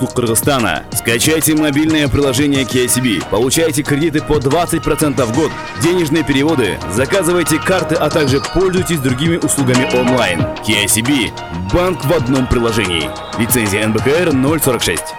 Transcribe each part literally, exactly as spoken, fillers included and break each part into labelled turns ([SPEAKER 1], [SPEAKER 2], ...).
[SPEAKER 1] поддержку Кыргызстана. Скачайте мобильное приложение кей эс би, получайте кредиты по двадцать процентов в год, денежные переводы, заказывайте карты, а также пользуйтесь другими услугами онлайн. кей эс би – банк в одном приложении. Лицензия эн бэ ка эр ноль сорок шесть.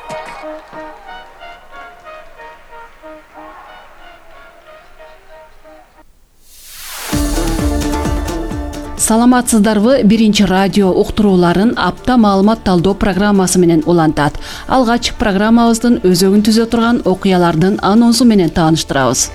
[SPEAKER 2] Саламатсыздарбы, биринчи радио уктурууларын апта маалымат талдоо программасы менен улантат. Алгач программабыздын өзөгүн түзө турган окуялардын анонсу менен тааныштырабыз.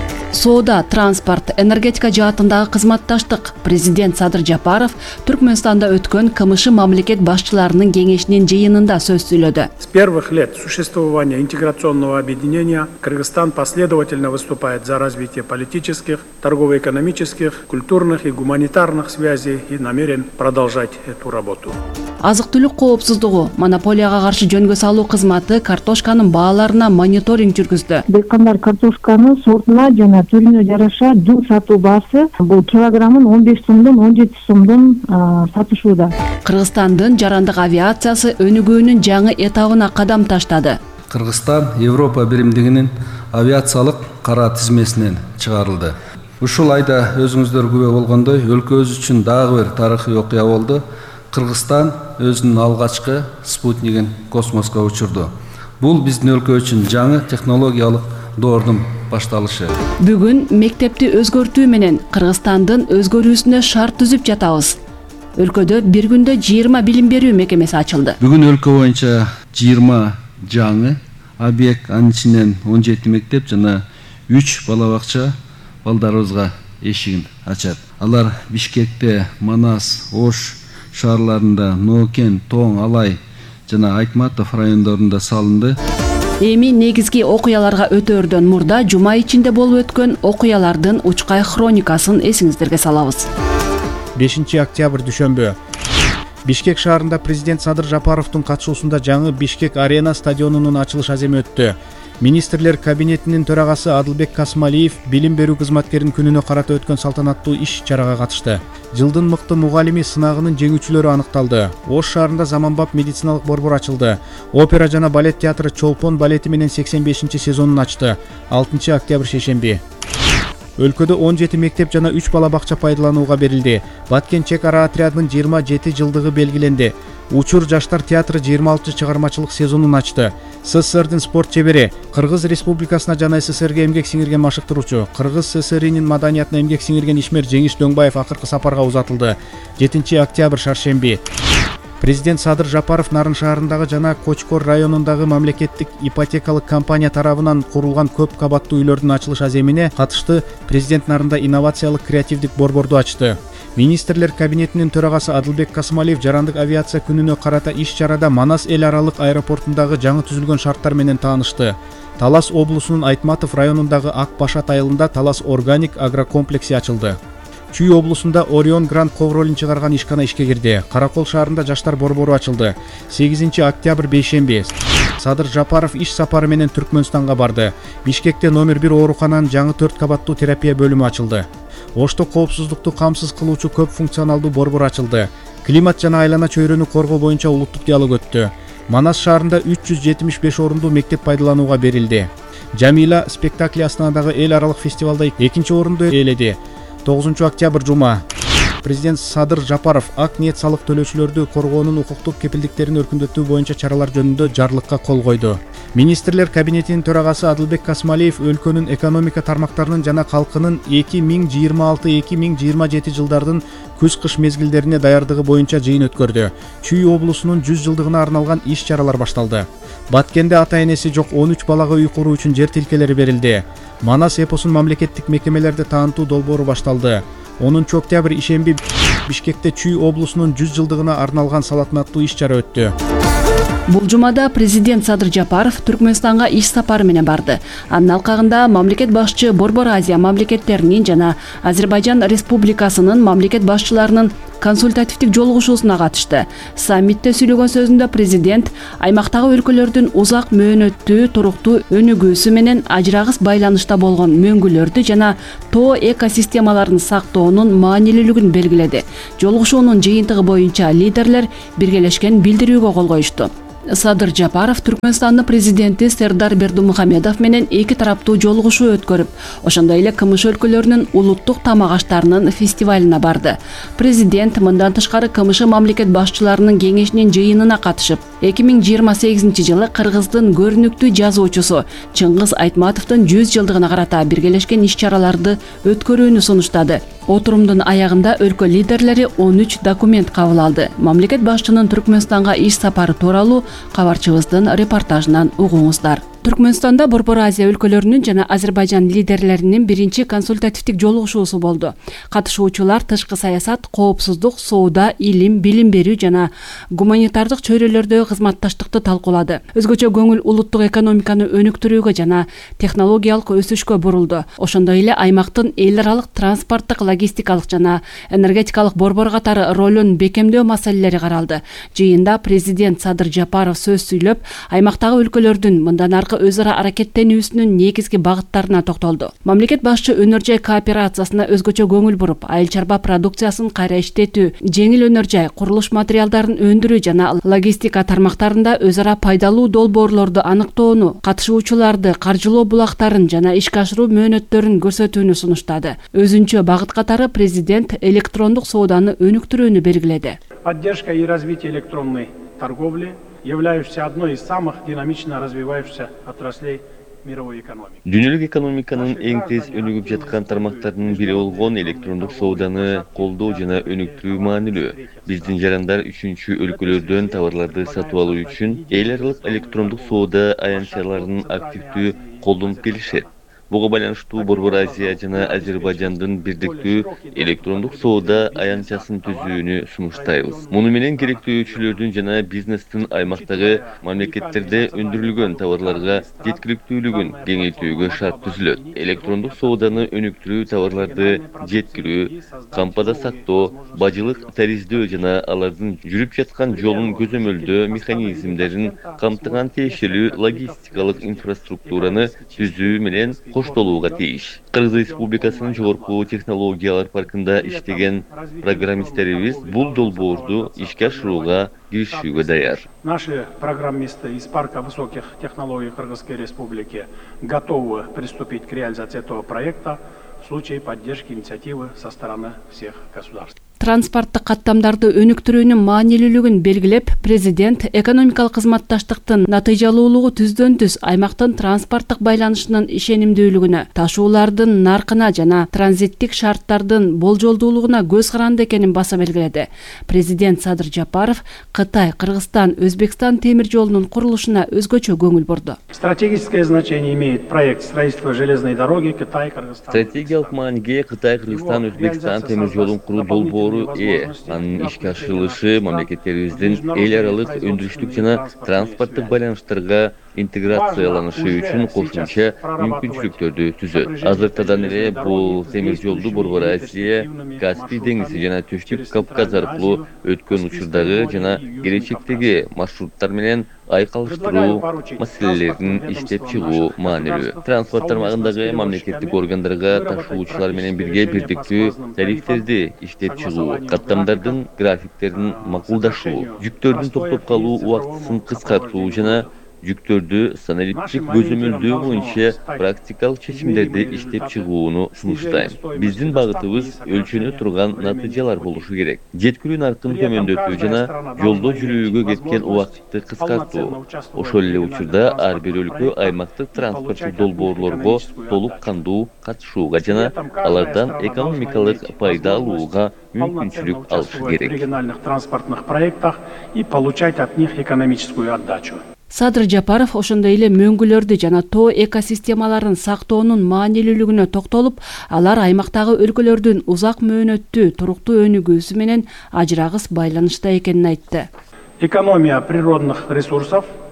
[SPEAKER 2] Соода, транспорт, энергетика жаатындагы кызматташтык. Президент Садыр Жапаров Түркмөнстанда өткөн ка эм эш мамлекет башчыларынын кеңешинин жыйынында сөз сүйлөдү.
[SPEAKER 3] С первых лет существования интеграционного объединения Кыргызстан последовательно выступает за развитие политических, торгово-экономических, культурных и гуманитарных связей и намерен продолжать эту работу.
[SPEAKER 2] Азык-түлүк коопсуздугу, монополияга каршы жөнгө салуу кызматы картошканын бааларына мониторинг жүргүздү.
[SPEAKER 4] Дыйкандар картошканы сортуна жана түрүнө жараша жыл сатуу баасы бул килограммын он беш сомдон он жети сомдон сатышууда.
[SPEAKER 2] Кыргызстандын жарандык авиациясы өнүгүүнүн жаңы этабына кадам таштады.
[SPEAKER 5] Кыргызстан Европа биримдигинин авиациялык кара тизмесинен чыгарылды. Ушул айда өзүңүздөр күбө болгондой өлкөбүз үчүн дагы бир тарыхый окуя болду. Кыргызстан өзүнүн алгачкы спутнигин космоско учурду. Бул биздин өлкө үчүн жаңы технологиялык доордун башталышы.
[SPEAKER 2] Бүгүн мектепти өзгөртүү менен Кыргызстандын өзгөрүүсүнө шарт түзүп жатабыз. Өлкөдө бир күндө жыйырма билим берүү мекемеси ачылды.
[SPEAKER 5] Бүгүн өлкө боюнча жыйырма жаңы объект, анын ичинен он жети мектеп жана үч бала бакча балдарыбызга эшигин ачат. Алар Бишкекте, Манас, Ош шаарларында, Нокен, Тоң, Алай жана Айтматов райондорунда салынды.
[SPEAKER 2] Эми негизги окуяларга өтөөрдөн мурда жума ичинде болуп өткөн окуялардын учкай хроникасын эсиңиздерге салабыз.
[SPEAKER 6] бешинчи октябрь дүшөмбү. Бишкек шаарында президент Садыр Жапаровдун катышуусунда жаңы Бишкек арена стадионунун ачылыш аземи өттү. Министрлер кабинетинин төрагасы Адылбек Касмалиев билим берүү кызматкеринин күнүнө карата өткөн салтанаттуу иш чарага катышты. Жылдын мыкты мугалими сынагынын жеңүүчүлөрү аныкталды. Ош шаарында заманбап медициналык борбор ачылды. Опера жана балет театры Чолпон балети менен сексен бешинчи сезонун ачты. алтынчы октябрь шейшемби. Өлкөдө он жети мектеп жана үч бала бакча пайдаланууга берилди. Баткен чек ара отрядынын жыйырма жети жылдыгы белгиленди. Учур жаштар театры жыйырма алтынчы чыгармачылык сезонун ачты. СССРдин спорт чебери, Кыргыз Республикасына жана СССРге эмгек сиңирген машыктыруучу, Кыргыз СССРинин маданиятына эмгек сиңирген ишмер Жеңиш Дөңбаев акыркы сапарга узатылды. жетинчи октябрь шаршемби. Президент Садыр Жапаров Нарын шаарындагы жана Кочкор районундагы мамлекеттик ипотекалык компания тарабынан курулган көп кабаттуу үйлөрдүн ачылыш аземине катышты. Президент Нарында инновациялык креативдик борборду ачты. Министрлер кабинетинин төрагасы Адылбек Касмалиев жарандык авиация күнүнө карата иш чарада Манас эл аралык аэропортундагы жаңы түзүлгөн шарттар менен таанышты. Талас облусунун Айтматов районундагы Ак Башат айылында Талас органик агрокомплекси ачылды. Чүй облусунда Орион Гранд Ковролин чыгарган ишкана ишке кирди. Каракол шаарында жаштар борбору ачылды. сегизинчи октябрь бейшемби. Садыр Жапаров иш сапары менен Түркмөнстанга барды. Бишкекте номер бир оорукананын жаңы төрт кабаттуу терапия бөлүмү ачылды. Ошто коопсуздукту камсыз кылуучу көп функционалдуу борбор ачылды. Климат жана айлана чөйрөнү коргоо боюнча улуттук диалог өттү. Манас шаарында үч жүз жетимиш беш орундуу мектеп пайдаланууга берилди. Жамила спектакли Астанадагы эл аралык фестивалда экинчи орунду ээледи. тогузунчу октябрь жума. Президент Садыр Жапаров ак ниет салык төлөөчүлөрдү коргоонун укуктук кепилдиктерин өркүндөтүү боюнча чаралар жөнүндө жарлыкка кол койду. Министрлер кабинетинин төрагасы Адылбек Касмалиев өлкөнүн экономика тармактарынын жана калкынын эки миң жыйырма алты эки миң жыйырма жети жылдардын күз-кыш мезгилдерине даярдыгы боюнча жыйын өткөрдү. Чүй облусунун жүз жылдыгына арналган иш чаралар башталды. Баткенде ата-энеси жок он үч балага үй куруу үчүн жер тилкелери берилди. Манас эпосун мамлекеттик мекемелерде таанытуу долбоору башталды. онунчу октябрь ишемби Бишкекте Чүй облусунун жүз жылдыгына арналган салтанаттуу иш чара өттү.
[SPEAKER 2] Бул жумада президент Садыр Жапаров Түркмөнстанга иш сапары менен барды. Анын алкагында мамлекет башчы Борбор Азия мамлекеттеринин жана Азербайжан Республикасынын мамлекет башчыларынын консультативдик жолугушуусуна катышты. Саммитте сүйлөгөн сөзүндө президент аймактагы өлкөлөрдүн узак мөөнөттүү туруктуу өнүгүүсү менен ажырагыс байланышта болгон мөңгүлөрдү жана тоо экосистемаларын сактоонун маанилүүлүгүн белгиледи. Жолугушуунун жыйынтыгы боюнча лидерлер биргелешкен билдирүүгө кол коюшту. Садыр Жапаров Түркмөнстандын президенти Сердар Бердымухамедов менен эки тараптуу жолугушуу өткөрүп, ошондой эле КМШ өлкөлөрүнүн улуттук тамак аштарынын фестивалына барды. Президент мындан тышкары КМШ мамлекет башчыларынын кеңешинин жыйынына катышып, эки миң жыйырма сегизинчи жылы Кыргыздын көрүнүктүү жазуучусу Чыңгыз Айтматовдун жүз жылдыгына карата биргелешкен иш-чараларды өткөрүүнү сунуштады. Отурумдун аягында өлкө лидерлери он үч документ кабыл алды. Мамлекет башчынын Түркмөнстанга иш сапары тууралуу кабарчыбыздын репортажынан угуңуздар. Түркмөнстанда Борбор Азия өлкөлөрүнүн жана Азербайжан лидерлеринин биринчи консультативдик жолугушуусу болду. Катышуучулар тышкы саясат, коопсуздук, соода, илим, билим берүү жана гуманитардык чөйрөлөрдөгү кызматташтыкты талкуулады. Өзгөчө көңүл улуттук экономиканы өнүктүрүүгө жана технологиялык өсүшкө бурулду. Ошондой эле аймактын эл аралык транспорттук, логистикалык жана энергетикалык борбор катары ролун бекемдөө маселелери каралды. Жыйында президент Садыр Жапаров сөз сүйлөп, аймактагы өлкөлөрдүн мындан аркы өз ара аракеттенүүсүнүн негизги багыттарына токтолду. Мамлекет башчы өнөр жай кооперациясына өзгөчө көңүл буруп, айыл чарба продукциясын кайра иштетүү, жеңил өнөр жай, курулуш материалдарын өндүрүү жана логистика тармактарында өз ара пайдалуу долбоорлорду аныктоону, катышуучуларды каржылоо булактарын жана ишке ашыруу мөөнөттөрүн көрсөтүүнү сунуштады. Өзүнчө багыт катары президент электрондук сооданы өнүктүрүүнү белгиледи.
[SPEAKER 3] Поддержка и развитие электронной торговли, являющейся одной из самых динамично развивающихся отраслей мировой экономики.
[SPEAKER 7] Дүйнөлүк экономиканын эң тез өнүгүп жаткан тармактарынын бири болгон электрондук сооданы колдоо жана өнүктүрүү маанилүү. Биздин жарандар үчүнчү өлкөлөрдөн товарларды сатып алуу үчүн эл аралык электрондук соода аянтчаларын активдүү колдонуп келишет. Буга байланыштуу Борбор Азия жана Азербайжандын бирдиктүү электрондук соода аянтчасын түзүүнү сунуштайбыз. Муну менен керектөөчүлөрдүн жана бизнестин аймактагы мамлекеттерде өндүрүлгөн товарларга жеткиликтүүлүгүн кеңейтүүгө шарт түзүлөт. Электрондук сооданы өнүктүрүү товарларды жеткирүү, кампада сактоо, бажылык тариздөө жана алардын жүрүп жаткан жолун көзөмөлдөө механизмдерин камтыган тиешелүү логистикалык инфраструктураны түзүү менен коштолууга тийиш. Кыргыз Республикасынын жогорку технологиялар паркында иштеген программисттерибиз бул долбоорду ишке ашырууга киришүүгө даяр.
[SPEAKER 3] Наши программисты из парка высоких технологий Кыргызской Республики готовы приступить к реализации этого проекта в случае поддержки инициативы со стороны всех государств.
[SPEAKER 2] Транспорттук каттамдарды өнүктүрүүнүн маанилүүлүгүн белгилеп, президент экономикалык кызматташтыктын натыйжалуулугу түздөн түз аймактын транспорттук байланышынын ишенимдүүлүгүнө, ташуулардын наркына жана транзиттик шарттардын болжолдуулугуна көз каранды экенин баса белгиледи. Президент Садыр Жапаров Кытай, Кыргызстан, Өзбекстан темир жолунун курулушуна өзгөчө көңүл бурду.
[SPEAKER 3] Стратегическое значение имеет проект строительства железной дороги Кытай, Кыргызстан.
[SPEAKER 7] Стратегиялык мааниге Кытай, Кыргызстан, Өзбекстан темир жолун куруу долбоору э анын ишке ашырылышы мамлекеттерибиздин эл аралык өндүрүштүк жана транспорттук байланыштарга интеграцияланышы үчүн кошумча мүмкүнчүлүктөрдү түзөт. Азыртадан эле бул темир жолду Борбор Азия, Каспий деңизи жана Түштүк Кавказ аркылуу өткөн учурдагы жана келечектеги маршруттар менен айкалыштыруу маселелерин иштеп чыгуу маанилүү. Транспорт тармагындагы мамлекеттик органдарга ташуучулар менен бирге бирдиктүү тарифтерди иштеп чыгуу, каттамдардын графиктерин макулдашуу, жүктөрдүн токтоп калуу убактысын кыскартуу жана жүктөрдү саналиттик көзөмөлдөө боюнча практикалык чечимдерди иштеп чыгууну сунуштайм. Биздин багытыбыз өлчөнө турган натыйжалар болушу керек. Жеткирүү наркын төмөндөтүү жана жолдо жүрүүгө кеткен убакытты кыскартуу. Ошол эле учурда ар бир өлкө аймактык транспорттук долбоорлорго толук кандуу катышууга жана алардан экономикалык пайда алууга мүмкүнчүлүк алышы керек.
[SPEAKER 3] В региональных транспортных проектах и получать от них экономическую отдачу.
[SPEAKER 2] Садыр Жапаров ошондой эле мөңгүлөрдү жана тоо экосистемаларын сактоонун маанилүүлүгүнө токтолуп, алар аймактагы өлкөлөрдүн узак мөөнөттүү туруктуу өнүгүүсү менен ажырагыс байланышта экенин айтты.
[SPEAKER 3] Экономия природных ресурсов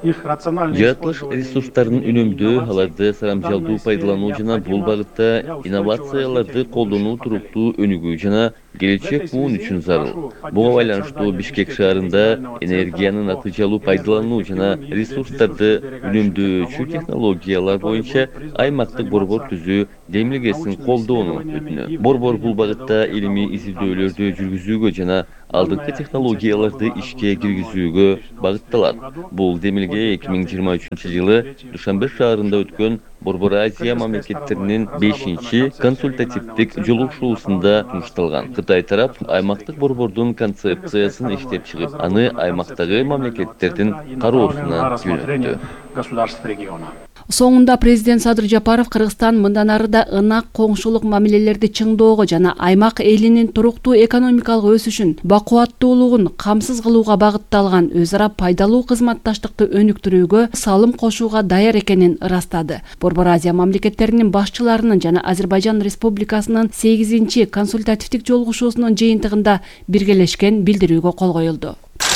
[SPEAKER 3] их рациональное
[SPEAKER 7] Жаратылыш
[SPEAKER 3] использование
[SPEAKER 7] ресурстарынын үнөмдүү, аларды сарамжалдуу пайдалануу жана бул багытта инновацияларды колдонуу туруктуу өнүгүү жана келечек буун үчүн зарыл. Буга байланыштуу Бишкек шаарында энергиянын натыйжалуу пайдалануу жана ресурстарды үнөмдөөчү технологиялар боюнча аймактык борбор түзүү демилгесин колдоону өтүнөт. Борбор бул багытта илимий изилдөөлөрдү жүргүзүүгө жана алдыңкы технологияларды ишке киргизүүгө багытталат. Бул демилге эки миң жыйырма үчүнчү жылы Душанбе шаарында өткөн Борбор Азия мамлекеттеринин бешинчи консультативдик жолугушуусунда сунушталган. Кытай тарап аймактык борбордун концепциясын иштеп чыгып, аны аймактагы мамлекеттердин кароосуна жөнөттү.
[SPEAKER 2] Соңунда президент Садыр Жапаров Кыргызстан мындан ары да ынак коңшулук мамилелерди чыңдоого жана аймак элинин туруктуу экономикалык өсүшүн, бакубаттуулугун камсыз кылууга багытталган өз ара пайдалуу кызматташтыкты өнүктүрүүгө салым кошууга даяр экенин ырастады. Борбор Азия мамлекеттеринин башчыларынын жана Азербайжан Республикасынын сегизинчи консультативдик жолугушуусунун жыйынтыгында биргелешкен билдирүүгө кол коюлду.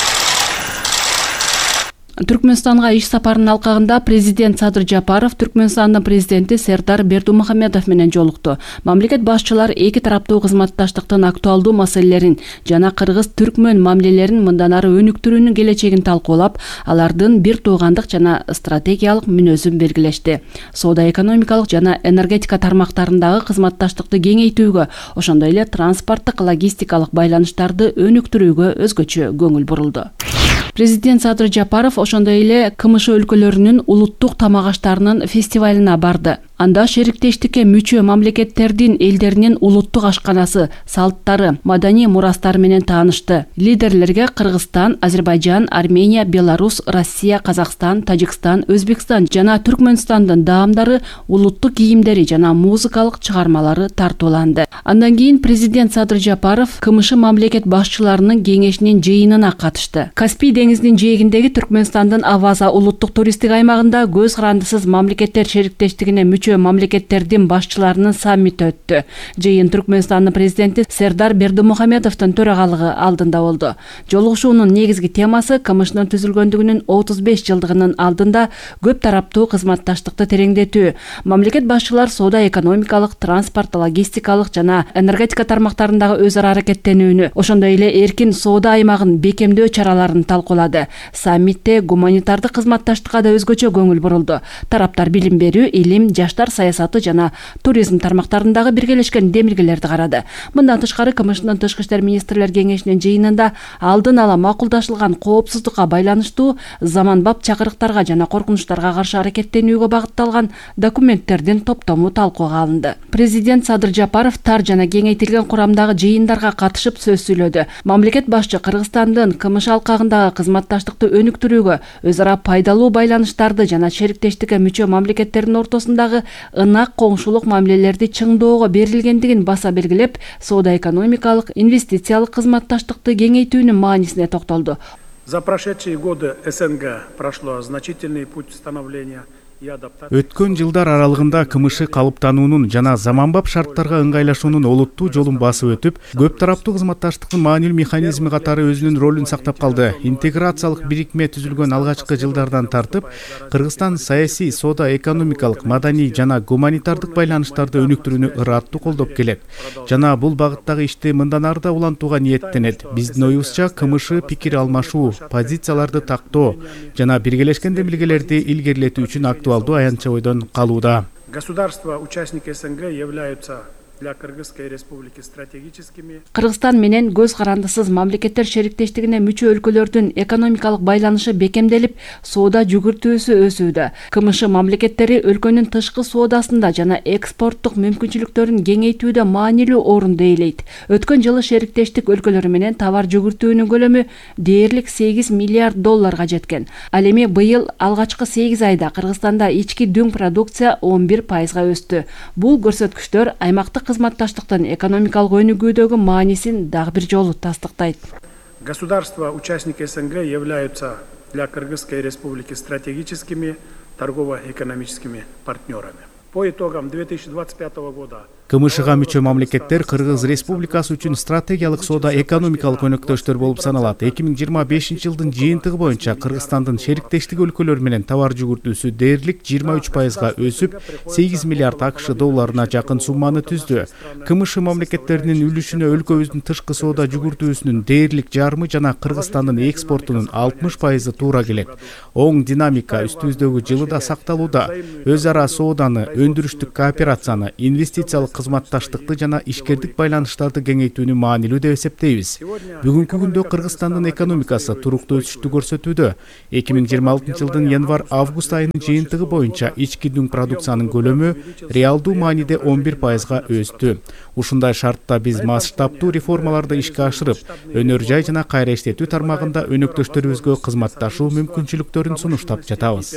[SPEAKER 2] Түркмөнстанга иш сапарынын алкагында президент Садыр Жапаров Түркмөнстандын президенти Сердар Бердумухамедов менен жолукту. Мамлекет башчылар эки тараптуу кызматташтыктын актуалдуу маселелерин жана кыргыз-түркмөн мамилелерин мындан ары өнүктүрүүнүн келечегин талкуулап, алардын бир туугандык жана стратегиялык мүнөзүн белгилешти. Соода-экономикалык жана энергетика тармактарындагы кызматташтыкты кеңейтүүгө, ошондой эле транспорттук логистикалык байланыштарды өнүктүрүүгө өзгөчө көңүл бурулду. Президент Садыр Жапаров ошондой эле КМШ өлкөлөрүнүн улуттук тамак аштарынын фестивалына барды. Анда шериктештикке мүчө мамлекеттердин элдеринин улуттук ашканасы, салттары, маданий мурастары менен таанышты. Лидерлерге Кыргызстан, Азербайжан, Армения, Беларусь, Россия, Казакстан, Тажикстан, Өзбекстан жана Түркмөнстандын даамдары, улуттук кийимдери жана музыкалык чыгармалары тартууланды. Андан кийин президент Садыр Жапаров КМШ мамлекет башчыларынын кеңешинин жыйынына катышты. Каспий деңизинин жээгиндеги Түркмөнстандын Аваза улуттук туристтик аймагында көз карандысыз мамлекеттер шериктештигине мүчө мамлекеттердин башчыларынын саммити өттү. Жыйын Түркмөнстандын президенти Сердар Бердумухамедовдун төрагалыгы алдында болду. Жолугушуунун негизги темасы КМШнын түзүлгөндүгүнүн отуз беш жылдыгынын алдында көп тараптуу кызматташтыкты тереңдетүү. Мамлекет башчылар соода-экономикалык, транспорт, логистикалык жана энергетика тармактарындагы өз ара аракеттенүүнү, ошондой эле эркин соода аймагын бекемдөө чараларын талкуулады. Саммитте гуманитардык кызматташтыкка да өзгөчө көңүл бурулду. Тараптар билим берүү, илим, жаштар саясаты жана туризм тармактарындагы биргелешкен демилгелерди карады. Мындан тышкары КМШнын тышкы иштер министрлер кеңешинин жыйынында алдын ала макулдашылган коопсуздукка байланыштуу заманбап чакырыктарга жана коркунучтарга каршы аракеттенүүгө багытталган документтердин топтому талкууга алынды. Президент Садыр Жапаров тар жана кеңейтилген курамдагы жыйындарга катышып сөз сүйлөдү. Мамлекет башчы Кыргызстандын КМШ алкагындагы кызматташтыкты өнүктүрүүгө, өз ара пайдалуу байланыштарды жана шериктештикке мүчө мамлекеттердин ортосундагы ынак коңшулук мамилелерди чыңдоого берилгендигин баса белгилеп, соода-экономикалык, инвестициялык кызматташтыкты кеңейтүүнүн маанисине токтолду.
[SPEAKER 3] За прошедшие годы СНГ прошло значительный путь становления.
[SPEAKER 6] Өткөн жылдар аралыгында КМШ калыптануунун жана заманбап шарттарга ыңгайлашуунун олуттуу жолун басып өтүп, көп тараптуу кызматташтыктын маанилүү механизми катары өзүнүн ролун сактап калды. Интеграциялык бирикме түзүлгөн алгачкы жылдардан тартып, Кыргызстан саясий, соода-экономикалык, маданий жана гуманитардык байланыштарды өнүктүрүүнү ыраттуу колдоп келет. Жана бул багыттагы ишти мындан ары да улантууга ниеттенет. Биздин оюбузча КМШ пикир алмашуу, позицияларды тактоо жана биргелешкен демилгелерди илгерилетүү үчүн актуалдуу аянтча ойдон калууда.
[SPEAKER 3] Государства участники СНГ являются для Кыргызской республики стратегическими.
[SPEAKER 2] Кыргызстан менен көз карандысыз мамлекеттер шериктештигине мүчө өлкөлөрдүн экономикалык байланышы бекемделип, соода жүгүртүүсү өсүүдө. КМШ мамлекеттери өлкөнүн тышкы соодасында жана экспорттук мүмкүнчүлүктөрүн кеңейтүүдө маанилүү орунду ээлейт. Өткөн жылы шериктештик өлкөлөрү менен товар жүгүртүүнүн көлөмү дээрлик сегиз миллиард долларга жеткен. Ал эми быйыл алгачкы сегиз айда Кыргызстанда ички дүң продукция он бир пайызга өстү. Бул көрсөткүчтөр аймактык кызматташтыктын экономикалык өнүгүүдөгү маанисин дагы бир жолу тастыктайт.
[SPEAKER 3] Государства участники СНГ являются для Кыргызской республики стратегическими торгово-экономическими партнерами. По итогам две тысячи двадцать пятого года
[SPEAKER 6] КМШга мүчө мамлекеттер Кыргыз Республикасы үчүн стратегиялык соода экономикалык өнөктөштөр болуп саналат. эки миң жыйырма бешинчи жылдын жыйынтыгы боюнча Кыргызстандын шериктештик өлкөлөр менен товар жүгүртүүсү дээрлик жыйырма үч пайызга өсүп, сегиз миллиард АКШ долларына жакын сумманы түздү. КМШ мамлекеттеринин үлүшүнө өлкөбүздүн тышкы соода жүгүртүүсүнүн дээрлик жарымы жана Кыргызстандын экспортунун алтымыш пайызы туура келет. Оң динамика үстүбүздөгү жылы да сакталууда. Өз ара сооданы, өндүрүштүк кооперацияны, инвестициялык кызматташтыкты жана ишкердик байланыштарды кеңейтүүнү маанилүү деп эсептейбиз. Бүгүнкү күндө Кыргызстандын экономикасы туруктуу өсүштү көрсөтүүдө. эки миң жыйырма алтынчы жылдын январь-август айынын жыйынтыгы боюнча ички дүң продукциянын көлөмү реалдуу мааниде он бир пайызга өстү. Ушундай шартта биз масштабтуу реформаларды ишке ашырып, өнөр жай жана кайра иштетүү тармагында өнөктөштөрүбүзгө кызматташуу мүмкүнчүлүктөрүн сунуштап жатабыз.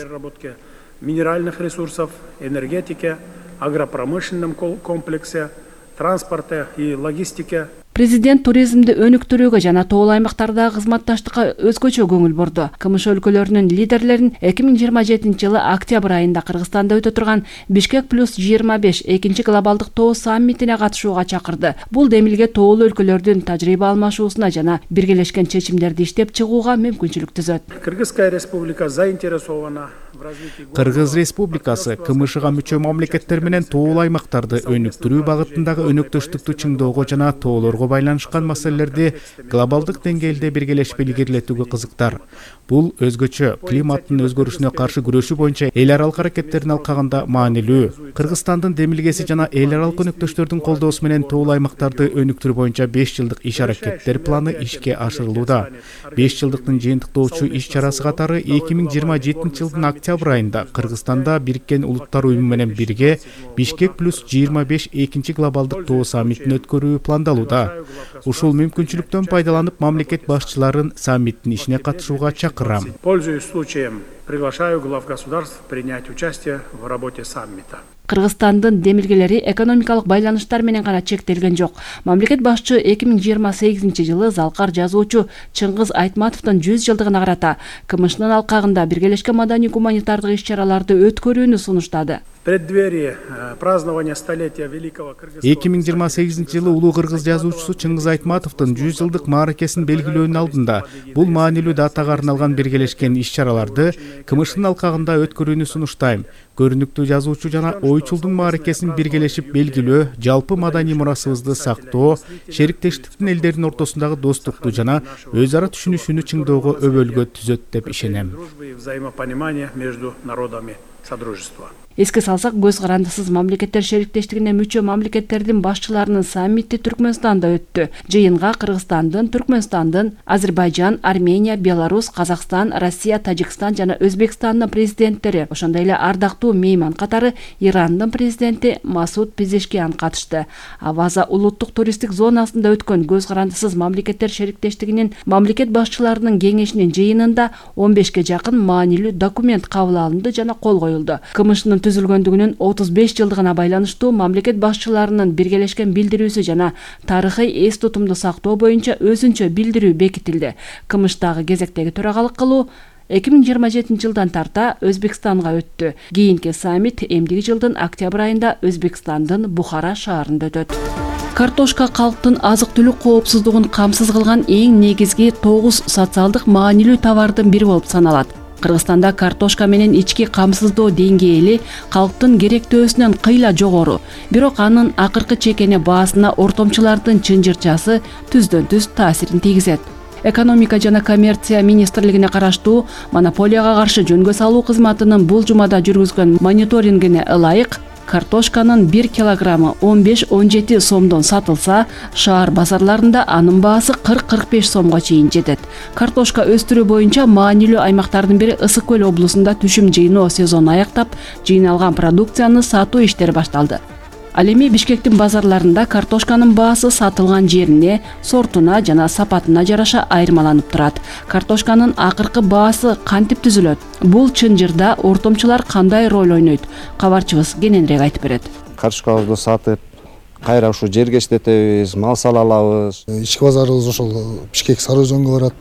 [SPEAKER 3] Минеральных ресурсов, энергетики, агропромышленном комплексе, транспорте и логистике.
[SPEAKER 2] Президент туризмди өнүктүрүүгө жана тоолуу аймактардагы кызматташтыкка өзгөчө көңүл бурду. КМШ өлкөлөрүнүн лидерлерин эки миң жыйырма жетинчи жылы октябрь айында Кыргызстанда өтө турган Бишкек плюс жыйырма беш экинчи глобалдык тоо саммитине катышууга чакырды. Бул демилге тоолуу өлкөлөрдүн тажрыйба алмашуусуна жана биргелешкен чечимдерди иштеп чыгууга мүмкүнчүлүк түзөт.
[SPEAKER 3] Кыргызская республика заинтересована.
[SPEAKER 6] Кыргыз Республикасы КМШга мүчө мамлекеттер менен тоолуу аймактарды өнүктүрүү багытындагы өнөктөштүктү чыңдоого жана тоолорго байланышкан маселелерди глобалдык деңгээлде биргелешип илгерилетүүгө кызыктар. Бул өзгөчө климаттын өзгөрүшүнө каршы күрөшүү боюнча эл аралык аракеттерин алкаганда маанилүү. Кыргызстандын демилгеси жана эл аралык өнөктөштөрдүн колдоосу менен тоолуу аймактарды өнүктүрүү боюнча беш жылдык иш аракеттер планы ишке ашырылууда. беш жылдыктын жыйынтыктоочу иш чарасы катары эки миң жыйырма жетинчи жылдын октябрь айында Кыргызстанда Бириккен Улуттар уюму менен бирге Бишкек плюс жыйырма беш экинчи глобалдык тоо саммитин өткөрүү пландалууда. Ушул мүмкүнчүлүктөн пайдаланып, мамлекет башчыларын саммиттин ишине катышууга чакырам.
[SPEAKER 3] Пользуясь случаем, приглашаю глав государств принять участие в работе саммита.
[SPEAKER 2] Кыргызстандын демилгелери экономикалык байланыштар менен гана чектелген жок. Мамлекет башчы эки миң жыйырма сегизинчи жылы залкар жазуучу Чыңгыз Айтматовдун жүз жылдыгына карата КМШнын алкагында биргелешкен маданий гуманитардык иш-чараларды өткөрүүнү сунуштады.
[SPEAKER 3] Преддверие празднования столетия великого Кыргызстана.
[SPEAKER 6] эки миң жыйырма сегизинчи жылы улуу кыргыз жазуучусу Чыңгыз Айтматовдун жүз жылдык мааракесин белгилөөнүн алдында бул маанилүү датага арналган биргелешкен иш-чараларды КМШнын алкагында өткөрүүнү сунуштайм. Көрүнүктүү жазуучу жана ойчулдун мааракесин биргелешип белгилөө, жалпы маданий мурасыбызды сактоо, шериктештиктин элдердин ортосундагы достукту жана өз ара түшүнүшүүнү чыңдоого өбөлгө түзөт деп ишенем.
[SPEAKER 3] Взаимопонимание между народами содружества.
[SPEAKER 2] Эске салсак, көз карандысыз мамлекеттер шериктештигине мүчө мамлекеттердин башчыларынын саммити Түркмөнстанда өттү. Жыйынга Кыргызстандын, Түркмөнстандын, Азербайжан, Армения, Беларусь, Казакстан, Россия, Тажикстан жана Өзбекстандын президенттери, ошондой эле ардактуу мейман катары Ирандын президенти Масуд Пезешкиян катышты. Аваза улуттук туристтик зонасында өткөн көз карандысыз мамлекеттер шериктештигинин мамлекет башчыларынын кеңешинин жыйынында он бешке жакын маанилүү документ кабыл алынды жана кол коюлду. КМШнын түзүлгөндүгүнүн отуз беш жылдыгына байланыштуу мамлекет башчыларынын биргелешкен билдирүүсү жана тарыхый эс тутумду сактоо боюнча өзүнчө билдирүү бекитилди. КМШдагы кезектеги төрагалык кылуу эки миң жыйырма жетинчи жылдан тарта Өзбекстанга өттү. Кийинки саммит эмдиги жылдын октябрь айында Өзбекстандын Бухара шаарында өтөт. Картошка калктын азык-түлүк коопсуздугун камсыз кылган эң негизги тогуз социалдык маанилүү товардын бири болуп саналат. Кыргызстанда картошка менен ички камсыздоо деңгээли калктын керектөөсүнөн кыйла жогору. Бирок анын акыркы чекене баасына ортомчулардын чынжырчасы түздөн түз таасирин тийгизет. Экономика жана коммерция министрлигине караштуу монополияга каршы жөнгө салуу кызматынын бул жумада жүргүзгөн мониторингине ылайык картошканын бир килограммы он беш он жети сомдон сатылса, шаар базарларында анын баасы кырк кырк беш сомго чейин жетет. Картошка өстүрүү боюнча маанилүү аймактардын бири Ысык көл облусунда түшүм жыйноо сезону аяктап, жыйналган продукцияны сатуу иштери башталды. Ал эми Бишкектин базарларында картошканын баасы сатылган жерине, сортуна жана сапатына жараша айырмаланып турат. Картошканын акыркы баасы кантип түзүлөт? Бул чынжырда ортомчулар кандай роль ойнойт? Кабарчыбыз кененирээк айтып берет.
[SPEAKER 8] Картошкабызды сатып, кайра ушу жерге иштетебиз, мал сала алабыз.
[SPEAKER 9] Ички базарыбыз ошол Бишкек Сары Өзөнгө барат.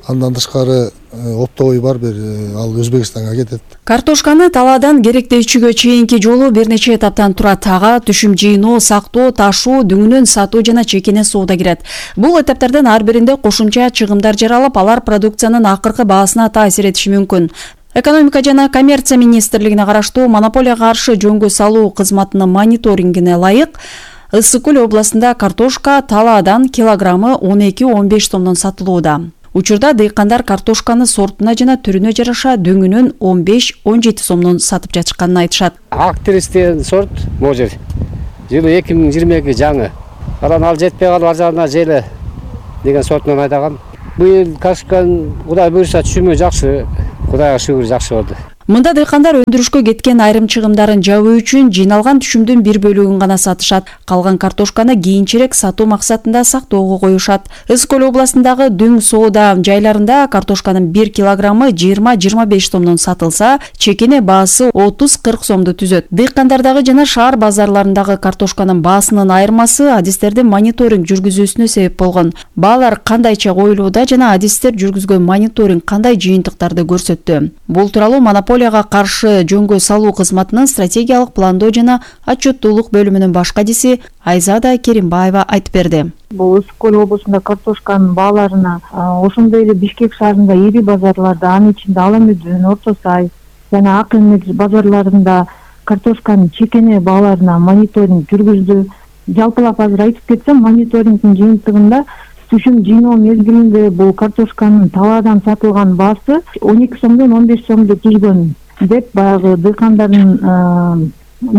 [SPEAKER 9] Андан тышкары оптовый бар бир, ал Өзбекстанга кетет.
[SPEAKER 2] Картошканы талаадан керектөөчүгө чейинки жолу бир нече этаптан турат. Ага түшүм жыйноо, сактоо, ташуу, дүңүнөн сатуу жана чекене соода кирет. Бул этаптардын ар биринде кошумча чыгымдар жаралып, алар продукциянын акыркы баасына таасир этиши мүмкүн. Экономика жана коммерция министрлигине караштуу монополияга каршы жөнгө салуу кызматынын мониторингине ылайык Ысык Көл областында картошка талаадан килограммы он эки — он беш сомдон сатылууда. Учурда дыйкандар картошканы сортуна жана түрүнө жараша дөңүнөн он беш — он жети сомдон сатып жатышканын айтышат.
[SPEAKER 10] Актрис деген сорт бул жер. Жылы эки миң жыйырма эки жаңы. Анан ал жетпей калып ар жагына желе деген сортунан айдаган. Быйыл картошканын Кудай буйруса түшүмү жакшы. Кудайга шүгүр жакшы болду.
[SPEAKER 2] Мында дыйкандар өндүрүшкө кеткен айрым чыгымдарын жабуу үчүн жыйналган түшүмдүн бир бөлүгүн гана сатышат. Калган картошканы кийинчерээк сатуу максатында сактоого коюшат. Ысык Көл областындагы дөң соода жайларында картошканын бир килограммы жыйырма — жыйырма беш сомдон сатылса, чекене баасы отуз — кырк сомду түзөт. Дыйкандардагы жана шаар базарларындагы картошканын баасынын айырмасы адистердин мониторинг жүргүзүүсүнө себеп болгон. Баалар кандайча коюлууда жана адистер жүргүзгөн мониторинг кандай жыйынтыктарды көрсөттү. Бул тууралуу монополияга каршы жөнгө салуу кызматынын стратегиялык пландоо жана отчеттуулук бөлүмүнүн баш кадиси Айзада Керимбаева айтып берди.
[SPEAKER 4] Бул Ысык Көл облусунда картошканын бааларына ошондой эле Бишкек шаарында ири базарларда, анын ичинде Ала Мүдүн, Орто Сай жана Ак Эмет базарларында картошканын чекене бааларына мониторинг жүргүздү. Жалпылап азыр айтып кетсем, мониторингдин жыйынтыгында түшүм жыйноо мезгилинде бул картошканын талаадан сатылган баасы он эки сомдон он беш сомду түзгөн деп баягы дыйкандардын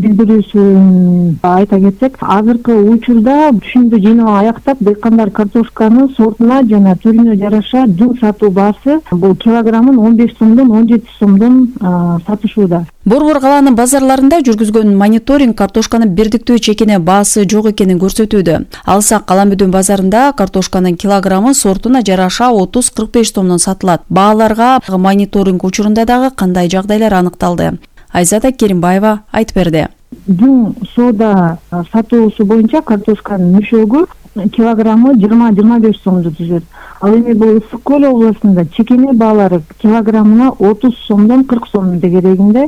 [SPEAKER 4] билдирүүсүн айта кетсек, азыркы учурда түшүмдү жыйноо аяктап, дыйкандар картошканы сортуна жана түрүнө жараша жыл сатуу баасы бул килограммын он беш сомдон он жети сомдон сатышууда.
[SPEAKER 2] Борбор калаанын базарларында жүргүзгөн мониторинг картошканын бирдиктүү чекене баасы жок экенин көрсөтүүдө. Алсак Ала Мүдүн базарында картошканын килограммы сортуна жараша отуз — кырк беш сомдон сатылат. Бааларга мониторинг учурунда дагы кандай жагдайлар аныкталды? Айзада Керимбаева айтып берди.
[SPEAKER 4] Дүң соода сатуусу боюнча картошканын мөшөгү килограммы жыйырма — жыйырма беш сомду түзөт. Ал эми бул Ысык Көл областында чекене баалары килограммына отуз сомдон кырк сом дегерегинде.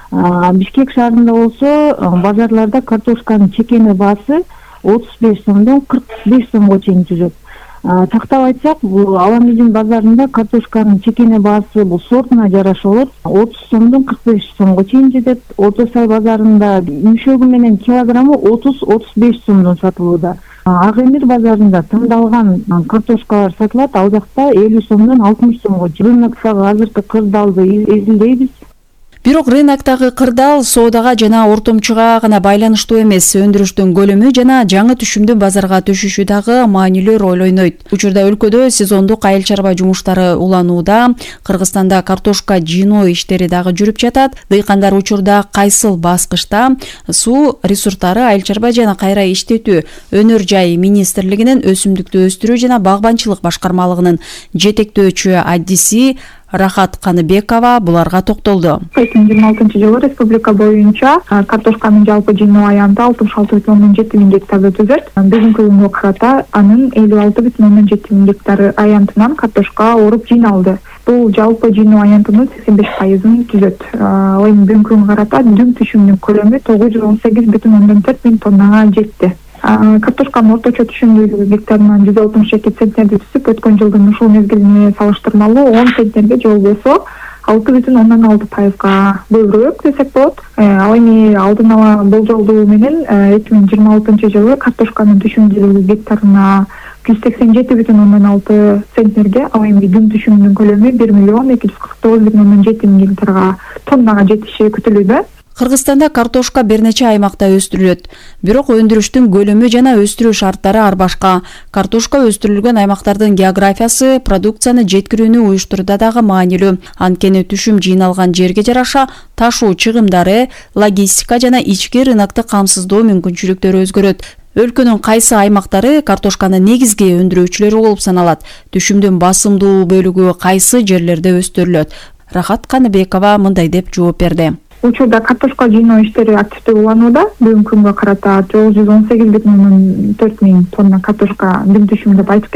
[SPEAKER 4] Бишкек шаарында болсо базарларда картошканын чекене баасы отуз беш сомдон кырк беш сомго чейин түзөт. Тактап айтсак, бул Ала Мүдүн базарында картошканын чекене баасы бул сортуна жараша болот, отуз сомдон кырк беш сомго чейин жетет. Орто Сай базарында мөшөгү менен килограммы отуз — отуз беш сомдон сатылууда. Ак Эмир базарында тымдалган картошкалар сатылат, ал жакта элүү сомдон алтымыш сомго. Рыноктагы азыркы кырдаалды изилдейбиз.
[SPEAKER 2] Бирок рыноктагы кырдаал соодага жана ортомчуга гана байланыштуу эмес, өндүрүштүн көлөмү жана жаңы түшүмдүн базарга түшүшү дагы маанилүү роль ойнойт. Учурда өлкөдө сезондук айыл чарба жумуштары уланууда, Кыргызстанда картошка жыйноо иштери дагы жүрүп жатат. Дыйкандар учурда кайсыл баскычта суу ресурстары айыл чарба жана кайра иштетүү өнөр жай министрлигинин өсүмдүктү өстүрүү жана багбанчылык башкармалыгынын жетектөөчү адиси Рахат Каныбекова буларга токтолду.
[SPEAKER 11] эки миң жыйырма алтынчы жылы республика боюнча картошканын жалпы жыйноо аянты алтымыш алты бүтүн ондон жети миң гектарды түзөт. Бүгүнкү күнгө карата анын элүү алты бүтүн ондон жети миң гектары аянтынан картошка оруп жыйналды. Бул жалпы жыйноо аянтынын сексен беш пайызын түзөт. Ал эми бүгүнкү күнгө карата дүң түшүмдүн көлөмү тогуз жүз он сегиз бүтүн ондон төрт миң тоннага жетти. Картошканын орточо түшүмдүүлүгү гектарынан жүз алтымыш эки центнерди түзүп, өткөн жылдын ушул мезгилине салыштырмалуу он центнерге же болбосо алты бүтүн ондон алты пайызга көбүрөөк десек болот. Ал эми алдын ала болжолдуу менен эки миң жыйырма алтынчы жылы картошканын түшүмдүүлүгү гектарына жүз сексен жети бүтүн ондон алты центнерге, ал эми дүң түшүмдүн көлөмү бир миллион эки жүз кырк тогуз бүтүн ондон жети миң гектарга тоннага жетиши күтүлүүдө.
[SPEAKER 2] Кыргызстанда картошка бир нече аймакта өстүрүлөт. Бирок өндүрүштүн көлөмү жана өстүрүү шарттары ар башка. Картошка өстүрүлгөн аймактардын географиясы продукцияны жеткирүүнү уюштурууда дагы маанилүү. Анткени түшүм жыйналган жерге жараша ташуу чыгымдары, логистика жана ички рынокты камсыздоо мүмкүнчүлүктөрү өзгөрөт. Өлкөнүн кайсы аймактары картошканын негизги өндүрүүчүлөрү болуп саналат? Түшүмдүн басымдуу бөлүгү кайсы жерлерде өстүрүлөт? Рахат Каныбекова мындай деп жооп берди.
[SPEAKER 11] Учурда картошка жыйноо иштери активдүү уланууда. Бүгүнкү күнгө карата тогуз жүз он сегиз бүтүн ондон төрт миң тонна картошка дүң түшүм деп айтып кеттим.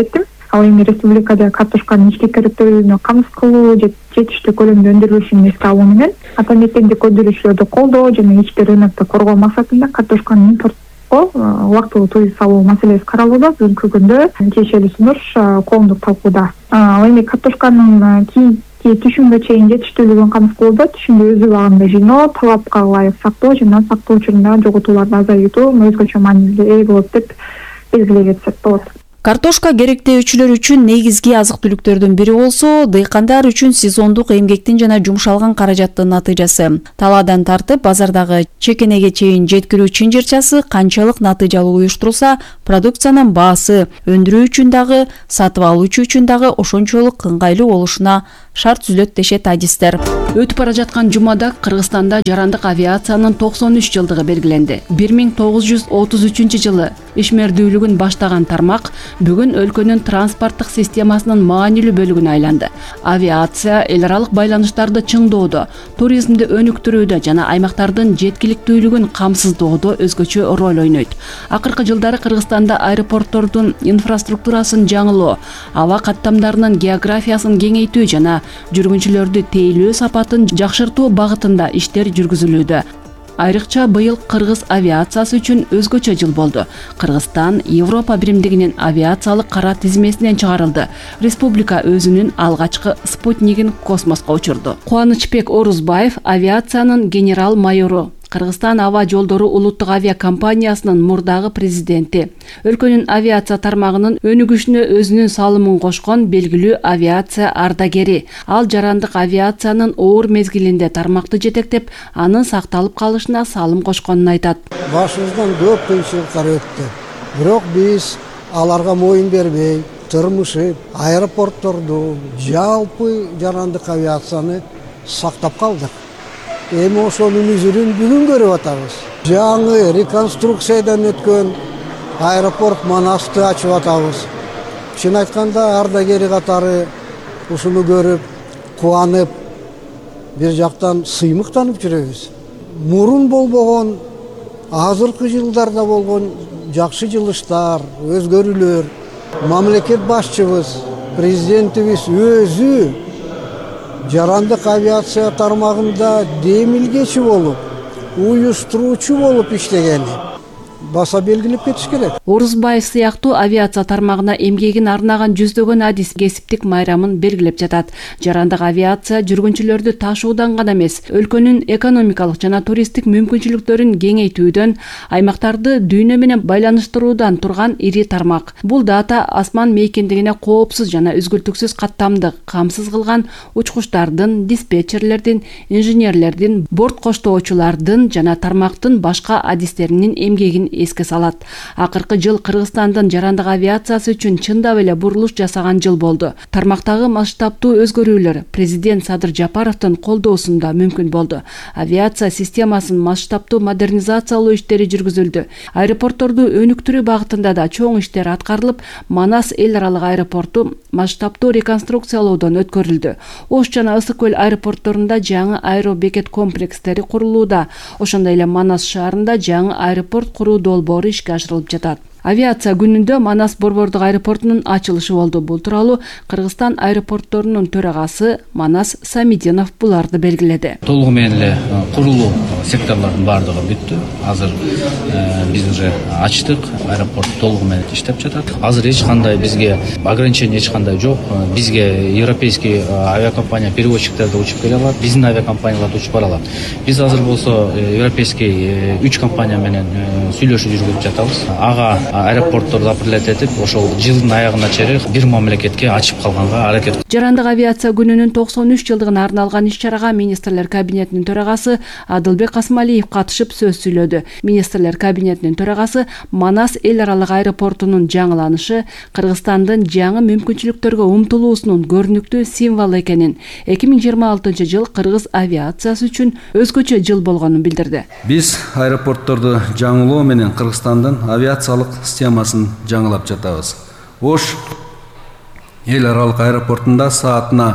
[SPEAKER 11] Ал эми республикада картошканын ички керектүүлүгүнө камсыз кылуу же жетиштүү көлөмдө өндүрүлүшүн эске алуу менен атамекендик өндүрүүчүлөрдү колдоо жана ички рынокто коргоо максатында картошканын импортко убактылуу тыюу салуу маселеси каралууда. Бүгүнкү күндө тиешелүү сунуш коомдук талкууда. Ал эми картошканын кийинки түшүмгө чейин жетиштүүлүгүн камсыз кылууда түшүмдү өз убагында жыйноо, талапка ылайык сактоо жана сактоо учурунда жоготууларды азайтуу өзгөчө мааниге ээ болот деп белгилей кетсек болот.
[SPEAKER 2] Картошка керектөөчүлөр үчүн негизги азык-түлүктөрдүн бири болсо, дыйкандар үчүн сезондук эмгектин жана жумшалган каражаттын натыйжасы. Талаадан тартып базардагы чекенеге чейин жеткирүү чынжырчасы канчалык натыйжалуу уюштурулса, продукциянын баасы өндүрүүчүн дагы, сатып алуучу үчүн дагы ошончолук ыңгайлуу болушуна шарт түзүлөт дешет адистер. Өтүп бара жаткан жумада Кыргызстанда жарандык авиациянын токсон үч жылдыгы белгиленди. бир миң тогуз жүз отуз үчүнчү жылы ишмердүүлүгүн баштаган тармак бүгүн өлкөнүн транспорттук системасынын маанилүү бөлүгүнө айланды. Авиация эл аралык байланыштарды чыңдоодо, туризмди өнүктүрүүдө жана аймактардын жеткиликтүүлүгүн камсыздоодо өзгөчө роль ойнойт. Акыркы жылдары Кыргызстанда аэропорттордун инфраструктурасын жаңылоо, аба каттамдарынын географиясын кеңейтүү жана жүргүнчүлөрдү тейлөө сапатын жакшыртуу багытында иштер жүргүзүлүүдө. Айрыкча быйыл кыргыз авиациясы үчүн өзгөчө жыл болду. Кыргызстан Европа биримдигинин авиациялык кара тизмесинен чыгарылды. Республика өзүнүн алгачкы спутнигин космоско учурду. Кубанычбек Орузбаев авиациянын генерал майору, Кыргызстан аба жолдору улуттук авиакомпаниясынын мурдагы президенти. Өлкөнүн авиация тармагынын өнүгүшүнө өзүнүн салымын кошкон белгилүү авиация ардагери. Ал жарандык авиациянын оор мезгилинде тармакты жетектеп, анын сакталып калышына салым кошконун айтат.
[SPEAKER 12] Башыбыздан көп кыйынчылыктар өттү. Бирок биз аларга моюн бербей, тырмышып, аэропортторду, жалпы жарандык авиацияны сактап калдык. Эми ошонун үзүрүн бүгүн көрүп атабыз. Жаңы реконструкциядан өткөн аэропорт Манасты ачып атабыз. Чын айтканда ардагери катары ушуну көрүп, кубанып, бир жактан сыймыктанып жүрөбүз. Мурун болбогон, азыркы жылдарда болгон жакшы жылыштар, өзгөрүүлөр, мамлекет башчыбыз, президентибиз өзү жарандык авиация тармагында демилгечи болуп, уюштуруучу болуп иштегени баса белгилеп кетиш керек.
[SPEAKER 2] Орузбаев сыяктуу авиация тармагына эмгегин арнаган жүздөгөн адис кесиптик майрамын белгилеп жатат. Жарандык авиация жүргүнчүлөрдү ташуудан гана эмес, өлкөнүн экономикалык жана туристтик мүмкүнчүлүктөрүн кеңейтүүдөн, аймактарды дүйнө менен байланыштыруудан турган ири тармак. Бул дата асман мейкиндигине коопсуз жана үзгүлтүксүз каттамды камсыз кылган учкучтардын, диспетчерлердин, инженерлердин, борт коштоочулардын жана тармактын башка адистеринин эмгегин эске салат. Акыркы жыл Кыргызстандын жарандык авиациясы үчүн чындап эле бурулуш жасаган жыл болду. Тармактагы масштабтуу өзгөрүүлөр президент Садыр Жапаровдун колдоосунда мүмкүн болду. Авиация системасын масштабтуу модернизациялоо иштери жүргүзүлдү. Аэропортторду өнүктүрүү багытында да чоң иштер аткарылып, Манас эл аралык аэропорту масштабтуу реконструкциялоодон өткөрүлдү. Ош жана Ысык көл аэропортторунда жаңы аэробекет комплекстери курулууда. Ошондой эле Манас шаарында жаңы аэропорт куруу долбоору ишке ашырылып жатат. Авиация күнүндө Манас борбордук аэропортунун ачылышы болду. Бул тууралуу Кыргызстан аэропортторунун төрагасы Манас Самидинов буларды белгиледи.
[SPEAKER 13] Толугу менен эле курулуу секторлордун баардыгы бүттү. Азыр биз уже ачтык, аэропорт толугу менен иштеп жатат. Азыр эч кандай бизге ограничение эч кандай жок. Бизге европейский авиакомпания перевозчиктерди учуп келе алат, биздин авиакомпаниялар учуп бара алат. Биз азыр болсо европейский үч компания менен сүйлөшүү жүргүзүп жатабыз. Ага аэропортторду апрелет этип, ошол жылдын аягына чейин бир мамлекетке ачып калганга аракет.
[SPEAKER 2] Жарандык авиация күнүнүн токсон үч жылдыгына арналган иш-чарага министрлер кабинетинин төрагасы Адылбек Касмалиев катышып сөз сүйлөдү. Министрлер кабинетинин төрагасы Манас эл аралык аэропортунун жаңыланышы Кыргызстандын жаңы мүмкүнчүлүктөргө умтулуусунун көрүнүктүү символу экенин, эки миң жыйырма алтынчы жыл кыргыз авиациясы үчүн өзгөчө жыл болгонун билдирди.
[SPEAKER 5] Биз аэропортторду жаңылоо менен Кыргызстандын авиациялык системасын жаңылап жатабыз. Ош эл аралык аэропортунда саатына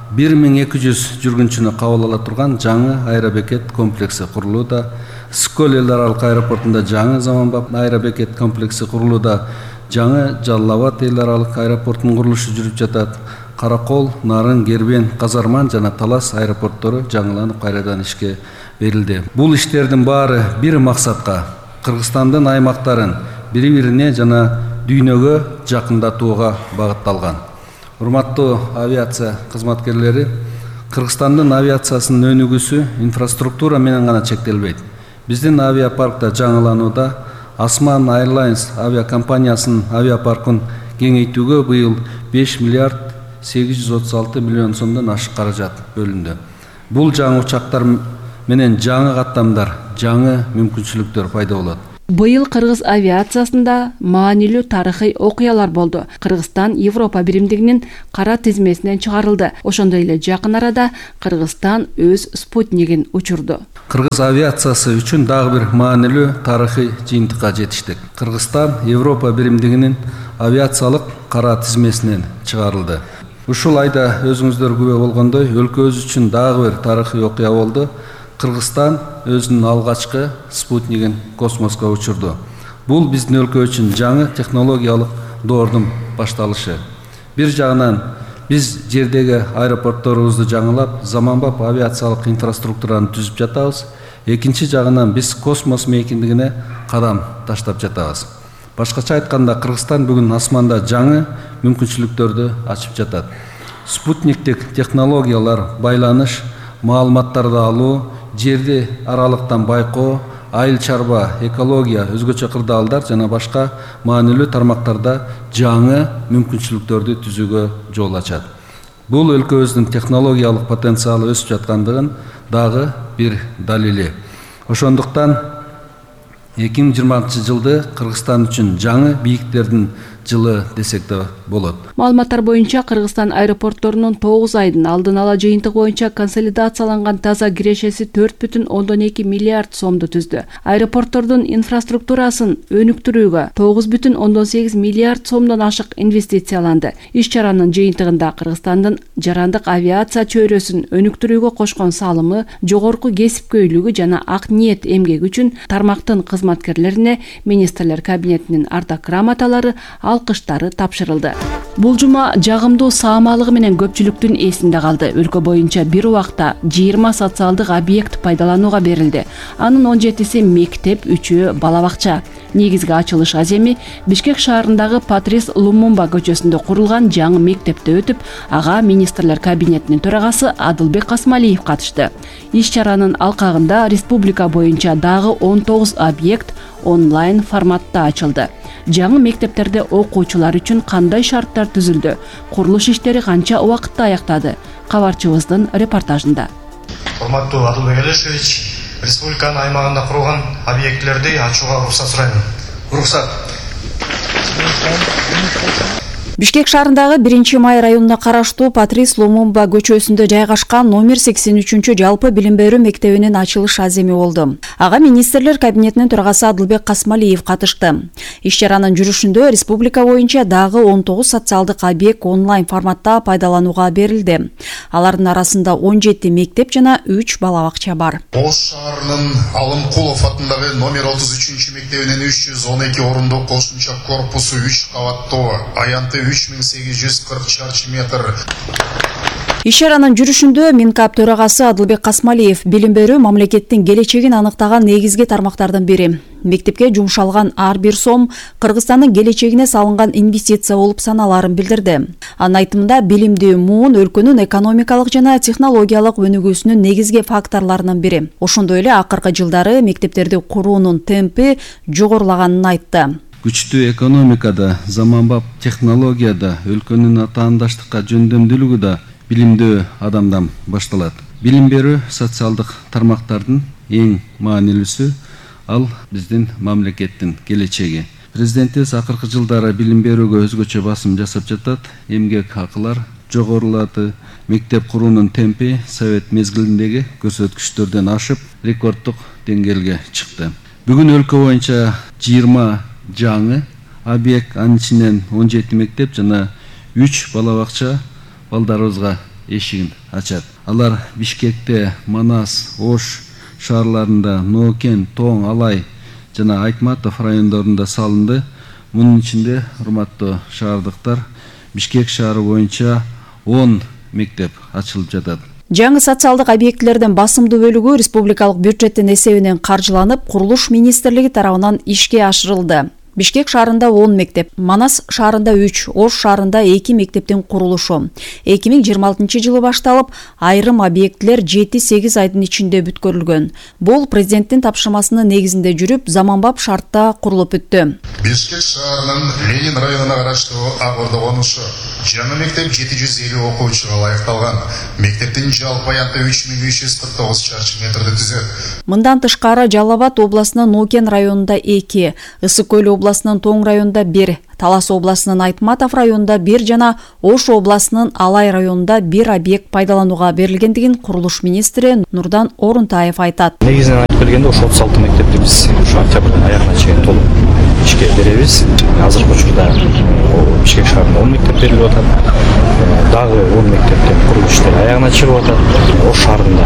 [SPEAKER 5] бир миң эки жүз жүргүнчүнү кабыл ала турган жаңы аэробекет комплекси курулууда. Скөл эл аралык аэропортунда жаңы заманбап аэробекет комплекси курулууда. Жаңы Жалал Абад эл аралык аэропортунун курулушу жүрүп жатат. Каракол, Нарын, Кербен, Казарман жана Талас аэропорттору жаңыланып кайрадан ишке берилди. Бул иштердин баары бир максатка, Кыргызстандын аймактарын бири-бирине жана дүйнөгө жакындатууга багытталган. Урматтуу авиация кызматкерлери, Кыргызстандын авиациясынын өнүгүүсү инфраструктура менен гана чектелбейт. Биздин авиапаркта жаңыланууда Осман Airlines авиакомпаниясынын авиапаркын кеңейтүүгө быйыл беш миллиард сегиз жүз отуз алты миллион сомдон ашык каражат бөлүндү. Бул жаңы учактар менен жаңы каттамдар, жаңы мүмкүнчүлүктөр пайда болот.
[SPEAKER 2] Быйыл кыргыз авиациясында маанилүү тарыхый окуялар болду. Кыргызстан Европа биримдигинин кара тизмесинен чыгарылды. Ошондой эле жакын арада Кыргызстан өз спутнигин учурду.
[SPEAKER 5] Кыргыз авиациясы үчүн дагы бир маанилүү тарыхый жыйынтыкка жетиштик. Кыргызстан Европа биримдигинин авиациялык кара тизмесинен чыгарылды. Ушул айда өзүңүздөр күбө болгондой, өлкөбүз үчүн дагы бир тарыхый окуя болду. Кыргызстан өзүнүн алгачкы спутнигин космоско учурду. Бул биздин өлкө үчүн жаңы технологиялык доордун башталышы. Бир жагынан биз жердеги аэропортторубузду жаңылап, заманбап авиациялык инфраструктураны түзүп жатабыз. Экинчи жагынан биз космос мейкиндигине кадам таштап жатабыз. Башкача айтканда, Кыргызстан бүгүн асманда жаңы мүмкүнчүлүктөрдү ачып жатат. Спутниктик технологиялар, байланыш, маалыматтарды алуу, жерди аралыктан байкоо, айыл чарба, экология, өзгөчө кырдаалдар жана башка маанилүү тармактарда жаңы мүмкүнчүлүктөрдү түзүүгө жол ачат. Бул өлкөбүздүн технологиялык потенциалы өсүп жаткандыгын дагы бир далили. Ошондуктан эки миң жыйырма алтынчы жылды Кыргызстан үчүн жаңы бийиктердин жылы десек да болот.
[SPEAKER 2] Маалыматтар боюнча Кыргызстан аэропортторунун тогуз айдын алдын ала жыйынтыгы боюнча консолидацияланган таза кирешеси төрт бүтүн ондон эки миллиард сомду түздү. Аэропорттордун инфраструктурасын өнүктүрүүгө тогуз бүтүн ондон сегиз миллиард сомдон ашык инвестицияланды. Иш-чаранын жыйынтыгында Кыргызстандын жарандык авиация чөйрөсүн өнүктүрүүгө кошкон салымы, жогорку кесипкөйлүгү жана ак ниет эмгеги үчүн тармактын кызматкерлерине министрлер кабинетинин ардак грамоталары, алкыштары тапшырылды. Бул жума жагымдуу саамалыгы менен көпчүлүктүн эсинде калды. Өлкө боюнча бир убакта жыйырма социалдык объект пайдаланууга берилди. Анын он жетиси мектеп, үчөө бала бакча. Негизги ачылыш аземи Бишкек шаарындагы Патрис Лумумба көчөсүндө курулган жаңы мектепте өтүп, ага министрлер кабинетинин төрагасы Адылбек Касмалиев катышты. Иш-чаранын алкагында республика боюнча дагы он тогуз объект онлайн форматта ачылды. Жаңы мектептерде окуучулар үчүн кандай шарттар түзүлдү? Курулуш иштери канча убакытта аяктады? Кабарчыбыздын репортажында.
[SPEAKER 14] Урматтуу Адылбек Алешевич, республиканын аймагында курулган объектилерди ачууга уруксат сурайм. Уруксат.
[SPEAKER 15] Бишкек шаарындагы биринчи май районуна караштуу Патрис Лумумба көчөсүндө жайгашкан номер сексен үчүнчү жалпы билим берүү мектебинин ачылыш аземи болду. Ага министрлер кабинетинин төрагасы Адылбек Касмалиев катышты. Иш-чаранын жүрүшүндө республика боюнча дагы он тогуз социалдык объект онлайн форматта пайдаланууга берилди. Алардын арасында он жети мектеп жана үч бала бакча бар.
[SPEAKER 16] Ош шаарынын Алымкулов атындагы номер отуз үчүнчү мектебинин үч жүз он эки орундук кошумча корпусу үч кабаттуу, аянты үч миң сегиз жүз кырк чарчы метр.
[SPEAKER 15] Иш-чаранын жүрүшүндө Минкап төрагасы Адылбек Касмалиев билим берүү мамлекеттин келечегин аныктаган негизги тармактардын бири. Мектепке жумшалган ар бир сом Кыргызстандын келечегине салынган инвестиция болуп саналарын билдирди. Анын айтымында билимдүү муун өлкөнүн экономикалык жана технологиялык өнүгүүсүнүн негизги факторлорунун бири. Ошондой эле акыркы жылдары мектептерди куруунун темпи жогорулаганын айтты.
[SPEAKER 5] Күчтүү экономикада, заманбап технологияда, өлкөнүн атаандаштыкка жөндөмдүүлүгү да билимдүү адамдан башталат. Билим берүү социалдык тармактардын эң маанилүүсү, ал биздин мамлекеттин келечеги. Президентибиз акыркы жылдары билим берүүгө өзгөчө басым жасап жатат. Эмгек акылар жогорулады. Мектеп куруунун темпи совет мезгилиндеги көрсөткүчтөрдөн ашып, рекорддук деңгээлге чыкты. Бүгүн өлкө боюнча жыйырма жаңы объект, анын ичинен он жети мектеп жана үч бала бакча балдарыбызга эшигин ачат. Алар Бишкекте, Манас, Ош шаарларында, Нокен, Тоң, Алай жана Айтматов райондорунда салынды. Мунун ичинде, урматтуу шаардыктар, Бишкек шаары боюнча он мектеп ачылып жатат.
[SPEAKER 15] Жаңы социалдык объектилердин басымдуу бөлүгү республикалык бюджеттин эсебинен каржыланып, курулуш министрлиги тарабынан ишке ашырылды. Бишкек шаарында он мектеп, Манас шаарында үч, Ош шаарында эки мектептин курулушу. эки миң жыйырма алтынчы жылы башталып, айрым объектилер жети сегиз айдын ичинде бүткөрүлгөн. Бул президенттин тапшырмасынын негизинде жүрүп, заманбап шартта курулуп өттү.
[SPEAKER 16] Бишкек шаарынын Ленин районуна караштуу Агордо конушу жаңы мектеп жети жүз элүү окуучуга ылайыкталган. Мектептин жалпы аянты үч миң үч жүз кырк тогуз чарчы метрди түзөт.
[SPEAKER 15] Мындан тышкары Жалал Абад областынын Нокен районунда эки, Ысык Көл областынын Тоң районунда бир, Талас областынын Айтматов районунда бир жана Ош областынын Алай районунда бир объект пайдаланууга берилгендигин курулуш министри Нурдан Орунтаев айтат.
[SPEAKER 17] Негизинен айтып келгенде ошо отуз алты мектепти биз ушу октябрдын аягына чейин толук ишке беребиз. Азыркы учурда Бишкек шаарында он мектеп берилип атат. Дагы он мектептин курулуш иштери аягына чыгып атат. Ош шаарында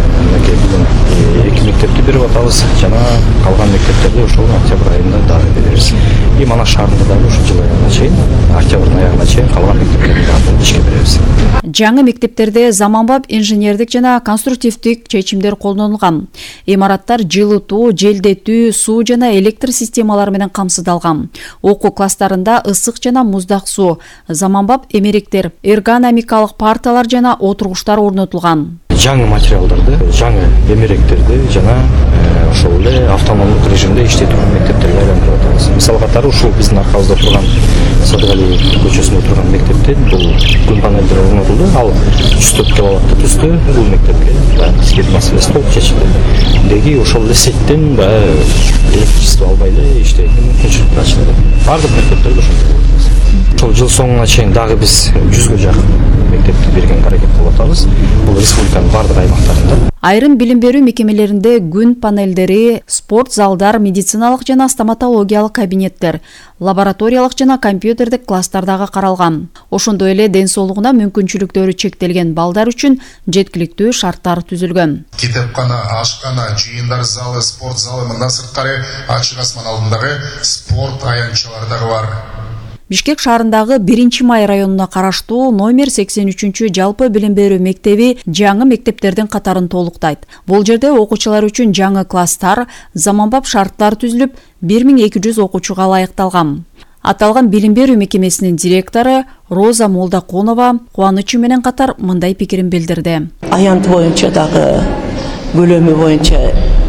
[SPEAKER 17] эки мектепти берип атабыз жана калган мектептерди ошол октябрь айында дагы беребиз. И Манас шаарында дагы ушул жыл аягына чейин, октябрдын аягына чейин калган мектептерди дагы ишке беребиз.
[SPEAKER 15] Жаңы мектептерде заманбап инженердик жана конструктивдик чечимдер колдонулган. Имараттар жылытуу, желдетүү, суу жана электр системалары менен камсыздалган. Окуу класстарында ысык жана муздак суу, заманбап эмеректер, эргономикалык парталар жана отургучтар орнотулган.
[SPEAKER 17] Жаңы материалдарды, жаңы эмеректерди жана ошол эле автономдук режимде иштетүү мектептерге айландырып атабыз. Мисалы катары ушул биздин аркабызда турган Садыгали көчөсүндө турган мектепте бул күн панелдери орнотулду. Ал жүз төрт киловатты түздү. Бул мектепке баягы свет маселеси толук чечилди. Деги ошол эле сеттен баягы электричество албай эле иштейтин мүмкүнчүлүктөр ачылды. Бардык мектептерде ошондой болот. Ошол жыл соңуна чейин дагы биз жүзгө жакын мектепти бергенге аракет кылып атабыз. Бул республиканын бардык аймактарында.
[SPEAKER 15] Айрым билим берүү мекемелеринде күн панелдери, спорт залдар, медициналык жана стоматологиялык кабинеттер, лабораториялык жана компьютердик класстар дагы каралган. Ошондой эле ден соолугуна мүмкүнчүлүктөрү чектелген балдар үчүн жеткиликтүү шарттар түзүлгөн.
[SPEAKER 16] Китепкана, ашкана, жыйындар залы, спорт залы, мындан сырткары ачык асман алдындагы спорт аянтчалары дагы бар.
[SPEAKER 15] Бишкек шаарындагы биринчи май районуна караштуу номер сексен үчүнчү жалпы билим берүү мектеби жаңы мектептердин катарын толуктайт. Бул жерде окуучулар үчүн жаңы класстар, заманбап шарттар түзүлүп, бир миң эки жүз окуучуга ылайыкталган. Аталган билим берүү мекемесинин директору Роза Молдаконова кубанычы менен катар мындай пикирин билдирди.
[SPEAKER 18] Аянт боюнча дагы бөлөмү боюнча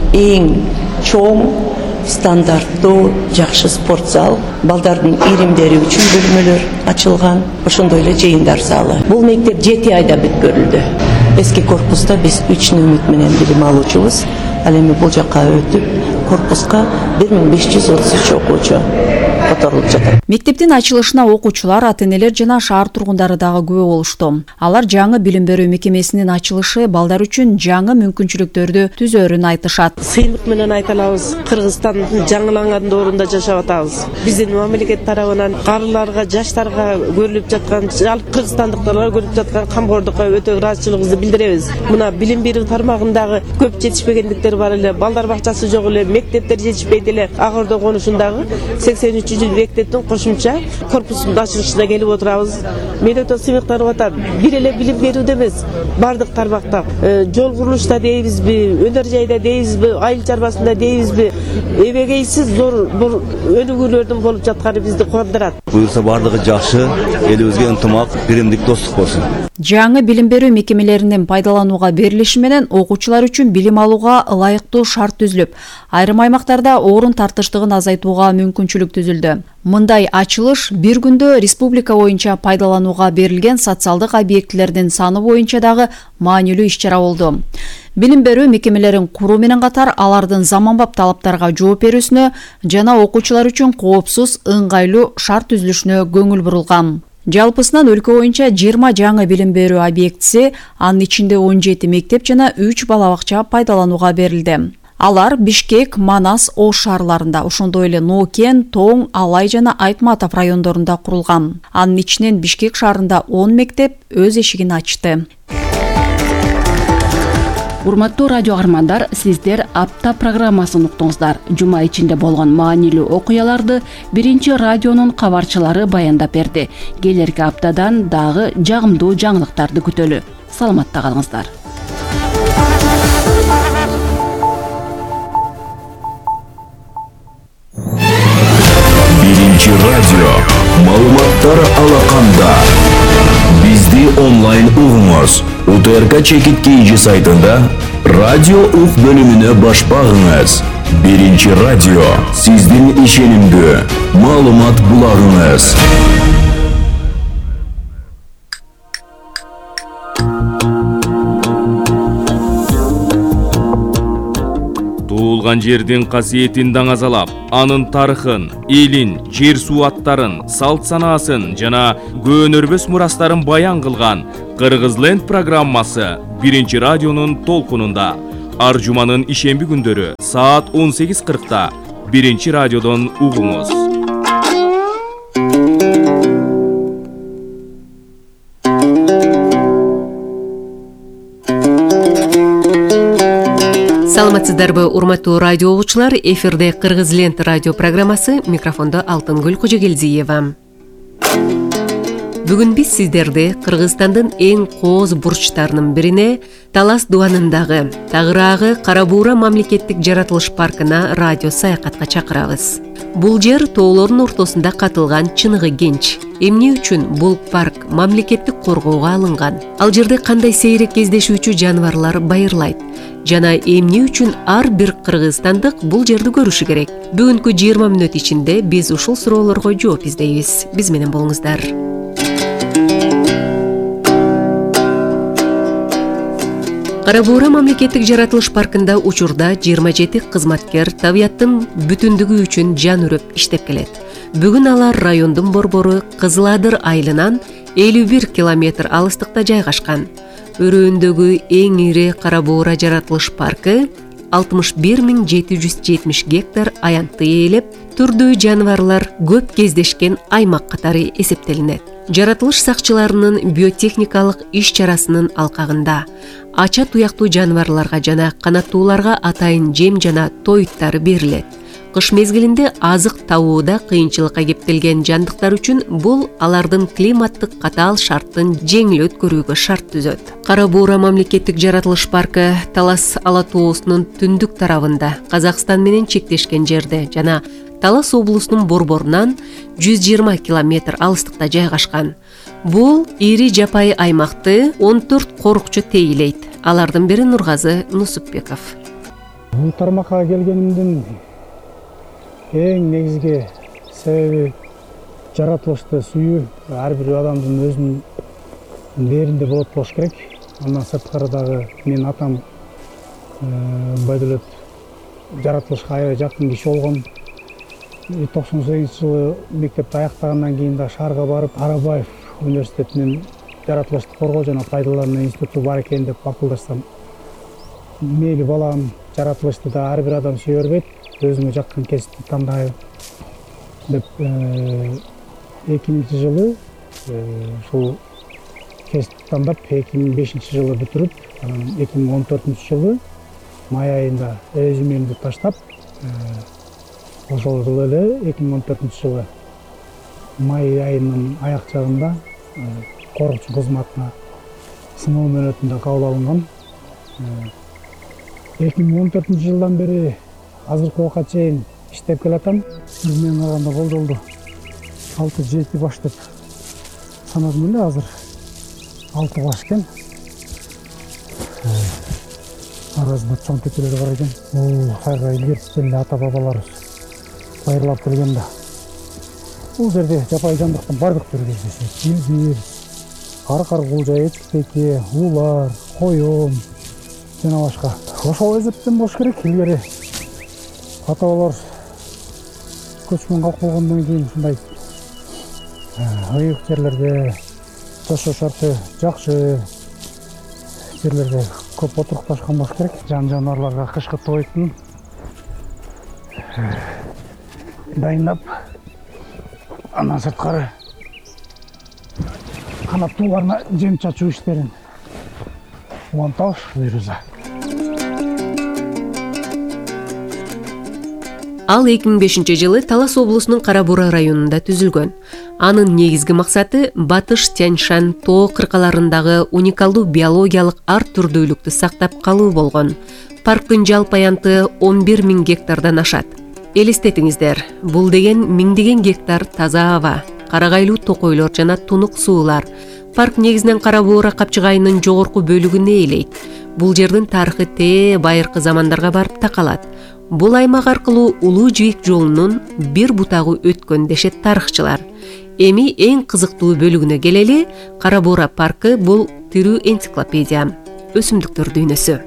[SPEAKER 18] эң чоң стандарттуу жакшы спорт зал, балдардын иримдери үчүн бөлмөлөр ачылган, ошондой эле жыйындар залы. Бул мектеп жети айда бүткөрүлдү. Эски корпуста биз үч нөмүт менен билим алуучубуз. Ал эми бул жакка өтүп, корпуска бир миң беш жүз отуз үч окуучу которулуп жатат.
[SPEAKER 15] Мектептин ачылышына окуучулар, ата-энелер жана шаар тургундары дагы күбө болушту. Алар жаңы билим берүү мекемесинин ачылышы балдар үчүн жаңы мүмкүнчүлүктөрдү түзөрүн айтышат.
[SPEAKER 19] Сыймык менен айталабыз, Кыргызстандын жаңыланган доорунда жашап атабыз. Биздин мамлекет тарабынан карыларга, жаштарга көрүлүп жаткан, жалпы кыргызстандыктарга көрүлүп жаткан камкордукка өтө ыраазычылыгыбызды билдиребиз. Мына билим берүү тармагындагы көп жетишпегендиктер бар эле, балдар бакчасы жок эле, мектептер жетишпейт эле. Агордо конушундагы сексен үчүнчү мектептин кошумча корпусунун ачылышына келип отурабыз. Мен өтө сыймыктанып атам. Бир эле билим берүүдө эмес, бардык тармакта, жол курулушта дейбизби, өнөр жайда дейбизби, айыл чарбасында дейбизби, эбегейсиз зор бул өнүгүүлөрдүн болуп жатканы бизди кубандырат.
[SPEAKER 20] Буюрса бардыгы жакшы, элибизге ынтымак, биримдик, достук болсун.
[SPEAKER 15] Жаңы билим берүү мекемелеринин пайдаланууга берилиши менен окуучулар үчүн билим алууга ылайыктуу шарт түзүлүп, айрым аймактарда орун тартыштыгын азайтууга мүмкүнчүлүк түзүлдү. Мындай ачылыш бир күндө республика боюнча пайдаланууга берилген социалдык объектилердин саны боюнча дагы маанилүү иш-чара болду. Билим берүү мекемелерин куруу менен катар алардын заманбап талаптарга жооп берүүсүнө жана окуучулар үчүн коопсуз, ыңгайлуу шарт түзүлүшүнө көңүл бурулган. Жалпысынан өлкө боюнча жыйырма жаңы билим берүү объектиси, анын ичинде он жети мектеп жана үч бала бакча пайдаланууга берилди. Алар Бишкек, Манас, Ош шаарларында, ошондой эле Нокен, Тоң, Алай жана Айтматов райондорунда курулган. Анын ичинен Бишкек шаарында он мектеп өз эшигин ачты.
[SPEAKER 2] Урматтуу радио армандар, сиздер апта программасын уктуңуздар. Жума ичинде болгон маанилүү окуяларды биринчи радионун кабарчылары баяндап берди. Келерки аптадан дагы жагымдуу жаңылыктарды күтөлү. Саламатта калыңыздар.
[SPEAKER 21] Биринчи радио маалыматтар алаканда. Бизди онлайн угуңуз. УТРК Чекит Кейджи сайтында радио ук бөлүмүнө баш багыңыз. Биринчи радио сиздин ишенимдүү маалымат булагыңыз.
[SPEAKER 22] Туылган жердин касиетин даңазалап, анын тарыхын, элин, жер суу аттарын, салт санаасын жана көөнөрбөс мурастарын баян кылган Кыргызленд программасы биринчи радионун толкунунда. Ар жуманын ишемби күндөрү саат он сегиз кыркта биринчи радиодон угуңуз.
[SPEAKER 23] Саламатсыздарбы, урматтуу радио угуучулар, эфирде Кыргызленд радио программасы, микрофондо Алтынгүл Кожогелдиева. Бүгүн биз сиздерди Кыргызстандын эң кооз бурчтарынын бирине, Талас Дуанындагы Тагыраагы Кара Буура мамлекеттик жаратылыш паркына радио саякатка чакырабыз. Бул жер тоолордун ортосунда катылган чыныгы кенч. Эмне үчүн бул парк мамлекеттик коргоого алынган? Ал жерде кандай сейрек кездешүүчү жаныбарлар байырлайт? Жана эмне үчүн ар бир кыргызстандык бул жерди көрүшү керек? Бүгүнкү жыйырма мүнөт ичинде биз ушул суроолорго жооп издейбиз. Биз менен болуңуздар. Кара Буура мамлекеттик жаратылыш паркында учурда жыйырма жети кызматкер табияттын бүтүндүгү үчүн жан үрөп иштеп келет. Бүгүн алар райондун борбору Кызыл Адыр айылынан элүү бир километр алыстыкта жайгашкан. Өрөөндөгү эң ири Кара Буура жаратылыш паркы алтымыш бир миң жети жүз жетимиш гектар аянтты ээлеп, түрдүү жаныбарлар көп кездешкен аймак катары эсептелинет. Жаратылыш сакчыларынын биотехникалык иш-чарасынын алкагында ача туяктуу жаныбарларга жана канаттууларга атайын жем жана тоюттар берилет. Кыш мезгилинде азык табууда кыйынчылыкка кептелген жандыктар үчүн бул алардын климаттык катаал шарттын жеңил өткөрүүгө шарт түзөт. Кара Буура мамлекеттик жаратылыш паркы Талас Ала тоосунун түндүк тарабында, Казакстан менен чектешкен жерде жана Талас облусунун борборунан жүз жыйырма километр алыстыкта жайгашкан. Бул ири жапайы аймакты он төрт корукчу тейлейт. Алардын бири Нургазы Нусупбеков.
[SPEAKER 24] Бул тармакка келгенимдин эң негизги себеби жаратылышты сүйүү. Ар бир адамдын өзүнүн дээринде болот болуш керек. Андан сырткары дагы мен атам Байдулет жаратылышка аябай жакын киши болгон. токсон сегизинчи жылы мектепти аяктагандан кийин да шаарга барып, Арабаев университетинин жаратылышты коргоо жана пайдалануу институту бар экен деп акылдашсам, мейли балам жаратылышты да ар бир адам сүйө бербейт, өзүңө жаккан кесипти тандайбы деп эки миңинчи жылы ушул кесипти тандап эки миң бешинчи жылы бүтүрүп, анан эки миң он төртүнчү жылы май айында резюмемди таштап, ошол жылы эле эки миң он төртүнчү жылы май айынын аяк жагында корукчу кызматына сыноо мөөнөтүндө кабыл алынган. эки миң он төртүнчү жылдан бери азыркы убакка чейин иштеп келатам. Мен караганда болжолду алты жети баш деп санадым эле, азыр алты баш экен. Арасында чоң кетелер бар экен. Бул кайга илгертен эле ата бабаларыбыз байырлап келген да. Бул жерде жапайы жандыктын бардык түрү кездешет. Илбир, кар-каргулжа, этикеке, улар, коён жана башка. Ошол эсептен болуш керек. Илгери ата бабалар көчмөн калып калгандан кийин ушундай ыйык жерлерде, жашоо шарты жакшы жерлерде көп отурукташкан болуш керек. Жан жаныбарларга кышкы тойтун дайындап, анан сырткары канаттууларына жем чачуу иштерин монтаж буюрса.
[SPEAKER 23] Ал эки миң бешинчи жылы Талас облусунун Кара Буура районунда түзүлгөн. Анын негизги максаты Батыш Тянь-Шань тоо кыркаларындагы уникалдуу биологиялык ар түрдүүлүктү сактап калуу болгон. Парктын жалпы аянты он бир миң гектардан ашат. Элестетиңиздер, бул деген миңдеген гектар таза аба, карагайлуу токойлор жана тунук суулар. Парк негизинен Кара Буура капчыгайынын жогорку бөлүгүн ээлейт. Бул жердин тарыхы тээ байыркы замандарга барып такалат. Бул аймак аркылуу Улуу Жибек жолунун бир бутагы өткөн дешет тарыхчылар. Эми эң кызыктуу бөлүгүнө келели, Кара Буура паркы бул тирүү энциклопедия, өсүмдүктөр дүйнөсү.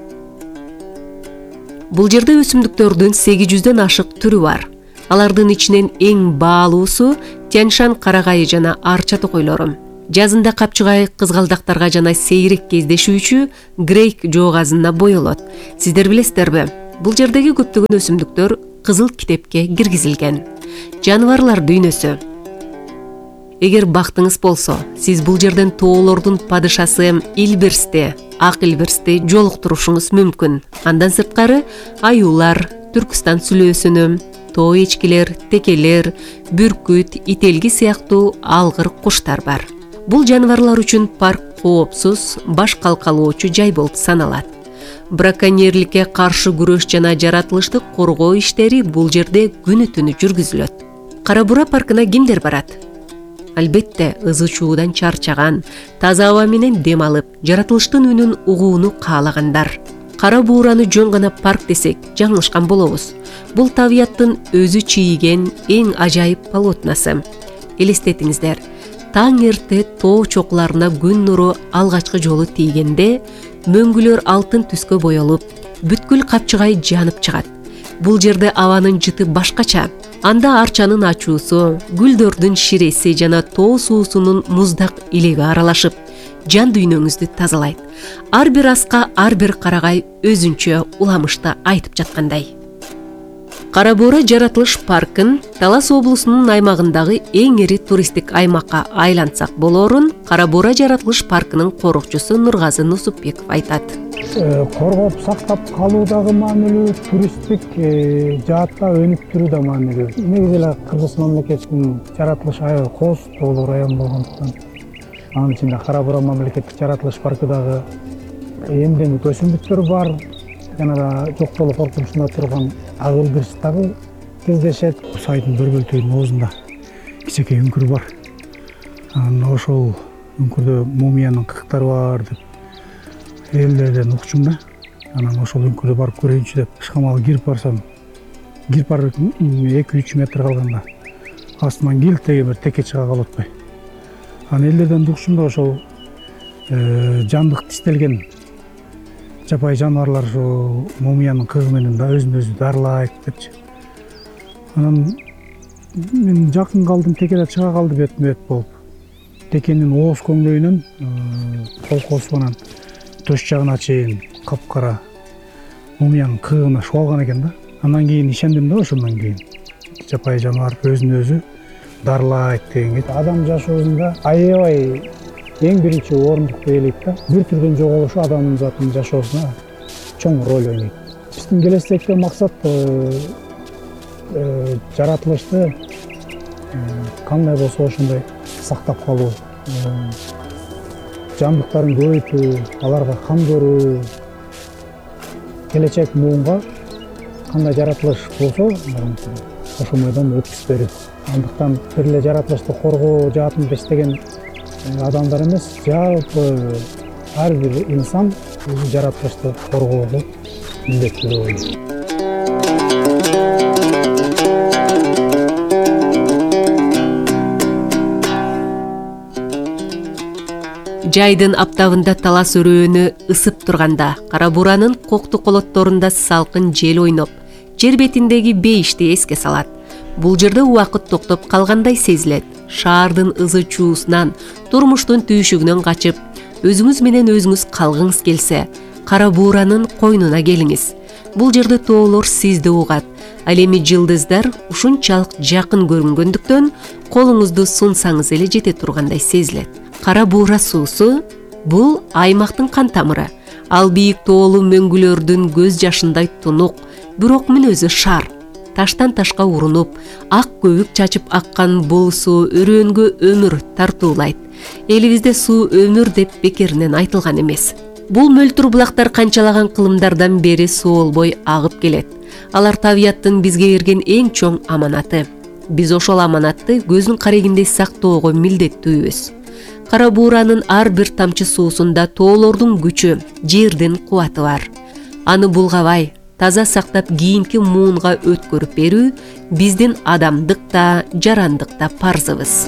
[SPEAKER 23] Бул жерде өсүмдүктөрдүн сегиз жүздөн ашык түрү бар. Алардын ичинен эң баалуусу Тянь-Шань карагайы жана арча токойлору. Жазында капчыгай кызгалдактарга жана сейрек кездешүүчү грейк жоогазына боелот. Сиздер билесиздерби? Бул жердеги көптөгөн өсүмдүктөр кызыл китепке киргизилген. Жаныбарлар дүйнөсү. Эгер бактыңыз болсо, сиз бул жерден тоолордун падышасы Илбирсти, ак илбирсти жолуктурушуңуз мүмкүн. Андан сырткары аюулар, Түркстан сүлөөсүнү, тоо эчкилер, текелер, бүркүт, ителги сыяктуу алгыр куштар бар. Бул жаныбарлар үчүн парк коопсуз, баш калкалоочу жай болуп саналат. Браконьерликке каршы күрөш жана жаратылышты коргоо иштери бул жерде күнү түнү жүргүзүлөт. Кара Буура паркына кимдер барат? Албетте, ызы чуудан чарчаган, таза аба менен дем алып, жаратылыштын үнүн угууну каалагандар. Кара Буураны жөн гана парк десек, жаңылышкан болобуз. Бул табияттын өзү чийген эң ажайып полотнасы. Элестетиңиздер, таң эрте тоо чокуларына күн нуру алгачкы жолу тийгенде, мөңгүлөр алтын түскө боелуп, бүткүл капчыгай жанып чыгат. Бул жерде абанын жыты башкача. Анда арчанын ачуусу, гүлдөрдүн ширеси жана тоо суусунун муздак илеги аралашып, жан дүйнөңүздү тазалайт. Ар бир аска ар бир карагай өзүнчө уламышты айтып жаткандай. Кара Буура жаратылыш паркын Талас облусунун аймагындагы эң ири туристтик аймакка айлантсак болорун Кара Буура жаратылыш паркынын корукчусу Нургазы Нусупбеков айтат.
[SPEAKER 24] Коргоп сактап калуудагы маанилүү, туристтик жаатта өнүктүрүү да маанилүү. Негизи эле Кыргыз мамлекетинин жаратылыш айы кооз тоолуу район болгондуктан анын ичинде Кара Буура мамлекеттик жаратылыш паркы дагы эмдемик өсүмдүктөр бар. Жана да жок болуу коркунучунда турган ак илбирс дагы кездешет. Сайдын бір бөлтөгүнүн оозунда кичинекей үңкүр бар. Анан ошол үңкүрдө мумиянын кыктары бар деп элдерден укчум да. Анан ошол үңкүрдө барып көрөйүнчү деп ышкамал кирип барсам, кирип барып эки үч метр калганда астынан килтеген бир теке чыга калып атпай. Анан элдерден укчум да ошол жандык тиштелген жапай жаныбарлар ошо мумиянын кыгы менен да өзүн өзү дарылайт депчи. Анан мен жакын калдым, теке да чыга калды бетме бет болуп. Текенин ооз көңдөйүнөн колкосунан төш жагына чейин капкара мумиянын кыгына шуалган экен да. Андан кийин ишендим да, ошондон кийин жапай жаныбар өзүн өзү дарылайт дегенге. Адам жашоосунда аябай эң биринчи орындукту ээлейт да. Бир түрдөн жоголушу адамдын затынын жашоосуна чоң роль ойнойт. Биздин келечектеги максат жаратылышты кандай болсо ошондой сактап калуу, жандыктарын көбөйтүү, аларга кам көрүү, келечек муунга кандай жаратылыш болсо ошо мойдон өткүзүп берүү. Андыктан бир эле жаратылышты коргоо жаатында иштеген адамдар эмес, жалпы ар бир инсан өзү жаратылышты коргоого милдеттүү деп ойлойм.
[SPEAKER 23] Жайдын аптабында Талас өрөөнү ысып турганда, Кара Бууранын кокту колотторунда салкын жел ойноп, жер бетиндеги бейишти эске салат. Бул жерде убакыт токтоп калгандай сезилет. Шаардын ызы чуусунан, турмуштун түйшүгүнөн качып, өзүңүз менен өзүңүз калгыңыз келсе, Кара Бууранын койнуна келиңиз. Бул жерде тоолор сизди угат. Ал эми жылдыздар ушунчалык жакын көрүнгөндүктөн колуңузду сунсаңыз эле жете тургандай сезилет. Кара буура суусу бул аймактын кан тамыры. Ал бийик тоолуу мөңгүлөрдүн көз жашындай тунук, бирок мүнөзү шар. Таштан ташка урунуп, ак көбүк чачып аккан бул суу өрөөнгө өмүр тартуулайт. Элибизде суу өмүр деп бекеринен айтылган эмес. Бул мөлтүр булактар канчалаган кылымдардан бери суолбой агып келет. Алар табияттын бизге берген эң чоң аманаты. Биз ошол аманатты көздүн карегиндей сактоого милдеттүүбүз. Кара бууранын ар бир тамчы суусунда тоолордун күчү, жердин кубаты бар. Аны булгабай, таза сактап кийинки муунга өткөрүп берүү биздин адамдык да, жарандык да парзыбыз.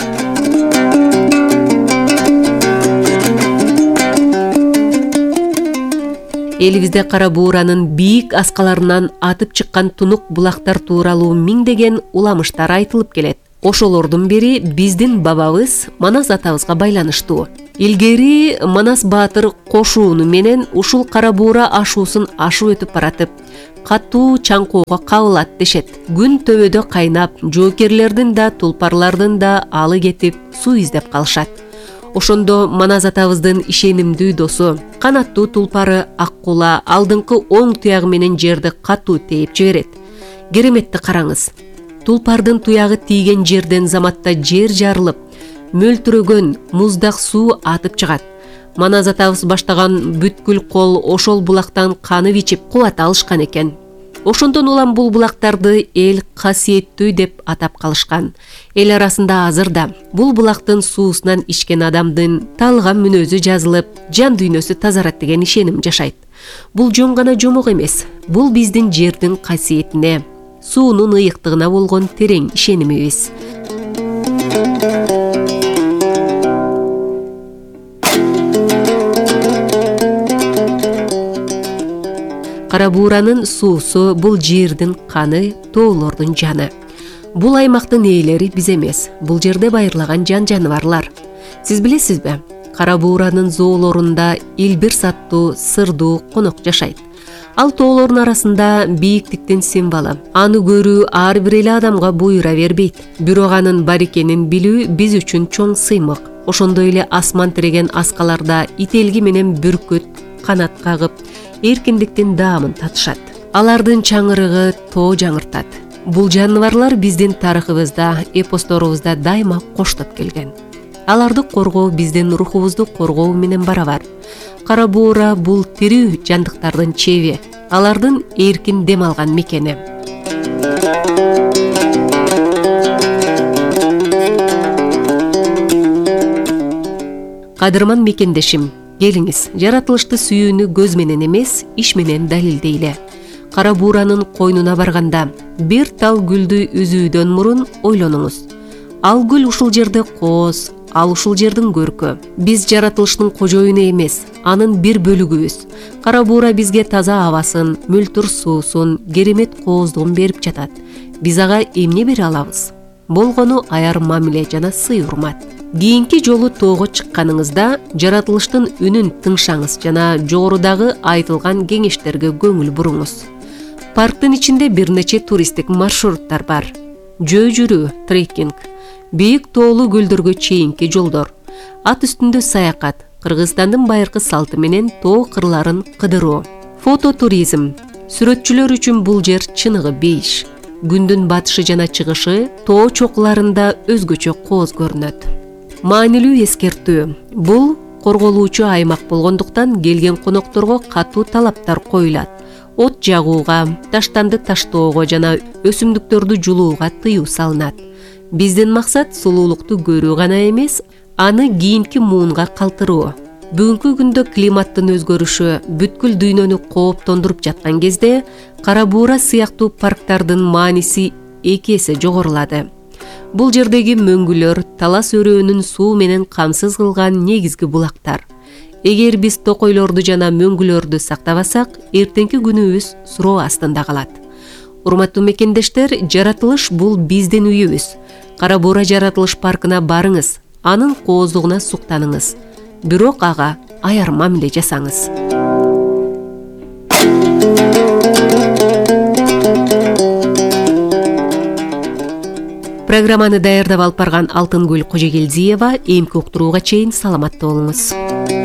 [SPEAKER 23] Элибизде кара бууранын бийик аскаларынан атып чыккан тунук булактар тууралуу миңдеген уламыштар айтылып келет. Ошолордун бири биздин бабабыз Манас атабызга байланыштуу. Илгери Манас баатыр кошууну менен ушул кара буура ашуусун ашып өтүп баратып, катуу чаңкоого кабылат дешет. Күн төбөдө кайнап, жоокерлердин да, тулпарлардын да алы кетип, суу издеп калышат. Ошондо Манас атабыздын ишенимдүү досу, канаттуу тулпары Аккула алдыңкы оң туягы менен жерди катуу тээп жиберет. Кереметти караңыз. Тулпардын туягы тийген жерден заматта жер жарылып, мөлтүрөгөн муздак суу атып чыгат. Манас атабыз баштаган бүткүл кол ошол булактан канып ичип кубат алышкан экен. Ошондон улам бул булактарды эл касиеттүү деп атап калышкан. Эл арасында азыр да бул булактын суусунан ичкен адамдын талган мүнөзү жазылып, жан дүйнөсү тазарат деген ишеним жашайт. Бул жөн гана жомок эмес. Бул биздин жердин касиетине, суунун ыйыктыгына болгон терең ишенимибиз. Кара бууранын суусу бул жердин каны, тоолордун жаны. Бул аймактын ээлери биз эмес, бул жерде байырлаган жан жаныбарлар. Сиз билесизби? Кара бууранын зоолорунда илбир саттуу, сырдуу конок жашайт. Ал тоолордун арасында бийиктиктин символу. Аны көрүү ар бир эле адамга буйра бербейт. Бирок анын бар экенин билүү биз үчүн чоң сыймык. Ошондой эле асман тиреген аскаларда ителги менен бүркүт канат кагып, эркиндиктин даамын татышат. Алардын чаңырыгы тоо жаңыртат. Бул жаныбарлар биздин тарыхыбызда, эпосторубузда дайыма коштоп келген. Аларды коргоо биздин рухубузду коргоо менен барабар. Кара буура бул тирүү жандыктардын чеби, алардын эркин дем алган мекени. Кадырман мекендешим, келиңиз, жаратылышты сүйүүнү көз менен эмес, иш менен далилдейле. Кара бууранын койнуна барганда, бир тал гүлдү үзүүдөн мурун ойлонуңуз. Ал гүл ушул жерде кооз, ал ушул жердин көркү. Биз жаратылыштын кожоюну эмес, анын бир бөлүгүбүз. Кара буура бизге таза абасын, мөлтүр суусун, керемет кооздугун берип жатат. Биз ага эмне бере алабыз? Болгону аяр мамиле жана сый урмат. Кийинки жолу тоого чыкканыңызда жаратылыштын үнүн тыңшаңыз жана жогорудагы айтылган кеңештерге көңүл буруңуз. Парктын ичинде бир нече туристтик маршруттар бар. Жөө жүрүү, трекинг, бийик тоолуу көлдөргө чейинки жолдор, ат үстүндө саякат, Кыргызстандын байыркы салты менен тоо кырларын кыдыруу, фототуризм. Сүрөтчүлөр үчүн бул жер чыныгы бейиш. Күндүн батышы жана чыгышы тоо чокуларында өзгөчө кооз көрүнөт. Маанилүү эскертүү. Бул корголуучу аймак болгондуктан келген конокторго катуу талаптар коюлат. От жагууга, таштанды таштоого жана өсүмдүктөрдү жулууга тыюу салынат. Биздин максат сулуулукту көрүү гана эмес, аны кийинки муунга калтыруу. Бүгүнкү күндө климаттын өзгөрүшү бүткүл дүйнөнү кооптондуруп жаткан кезде кара буура сыяктуу парктардын мааниси эки эсе жогорулады. Бул жердеги мөңгүлөр талас өрөөнүн суу менен камсыз кылган негизги булактар. Эгер биз токойлорду жана мөңгүлөрдү сактабасак, эртеңки күнүбүз суроо астында калат. Урматтуу мекендештер, жаратылыш бул биздин үйүбүз. Кара буура жаратылыш паркына барыңыз, анын кооздугуна суктаныңыз. Бирок ага аяр мамиле жасаңыз. Программаны даярдап алып барган Алтынгүл Кожегелдиева, эмки уктурууга чейин саламатта болуңуз.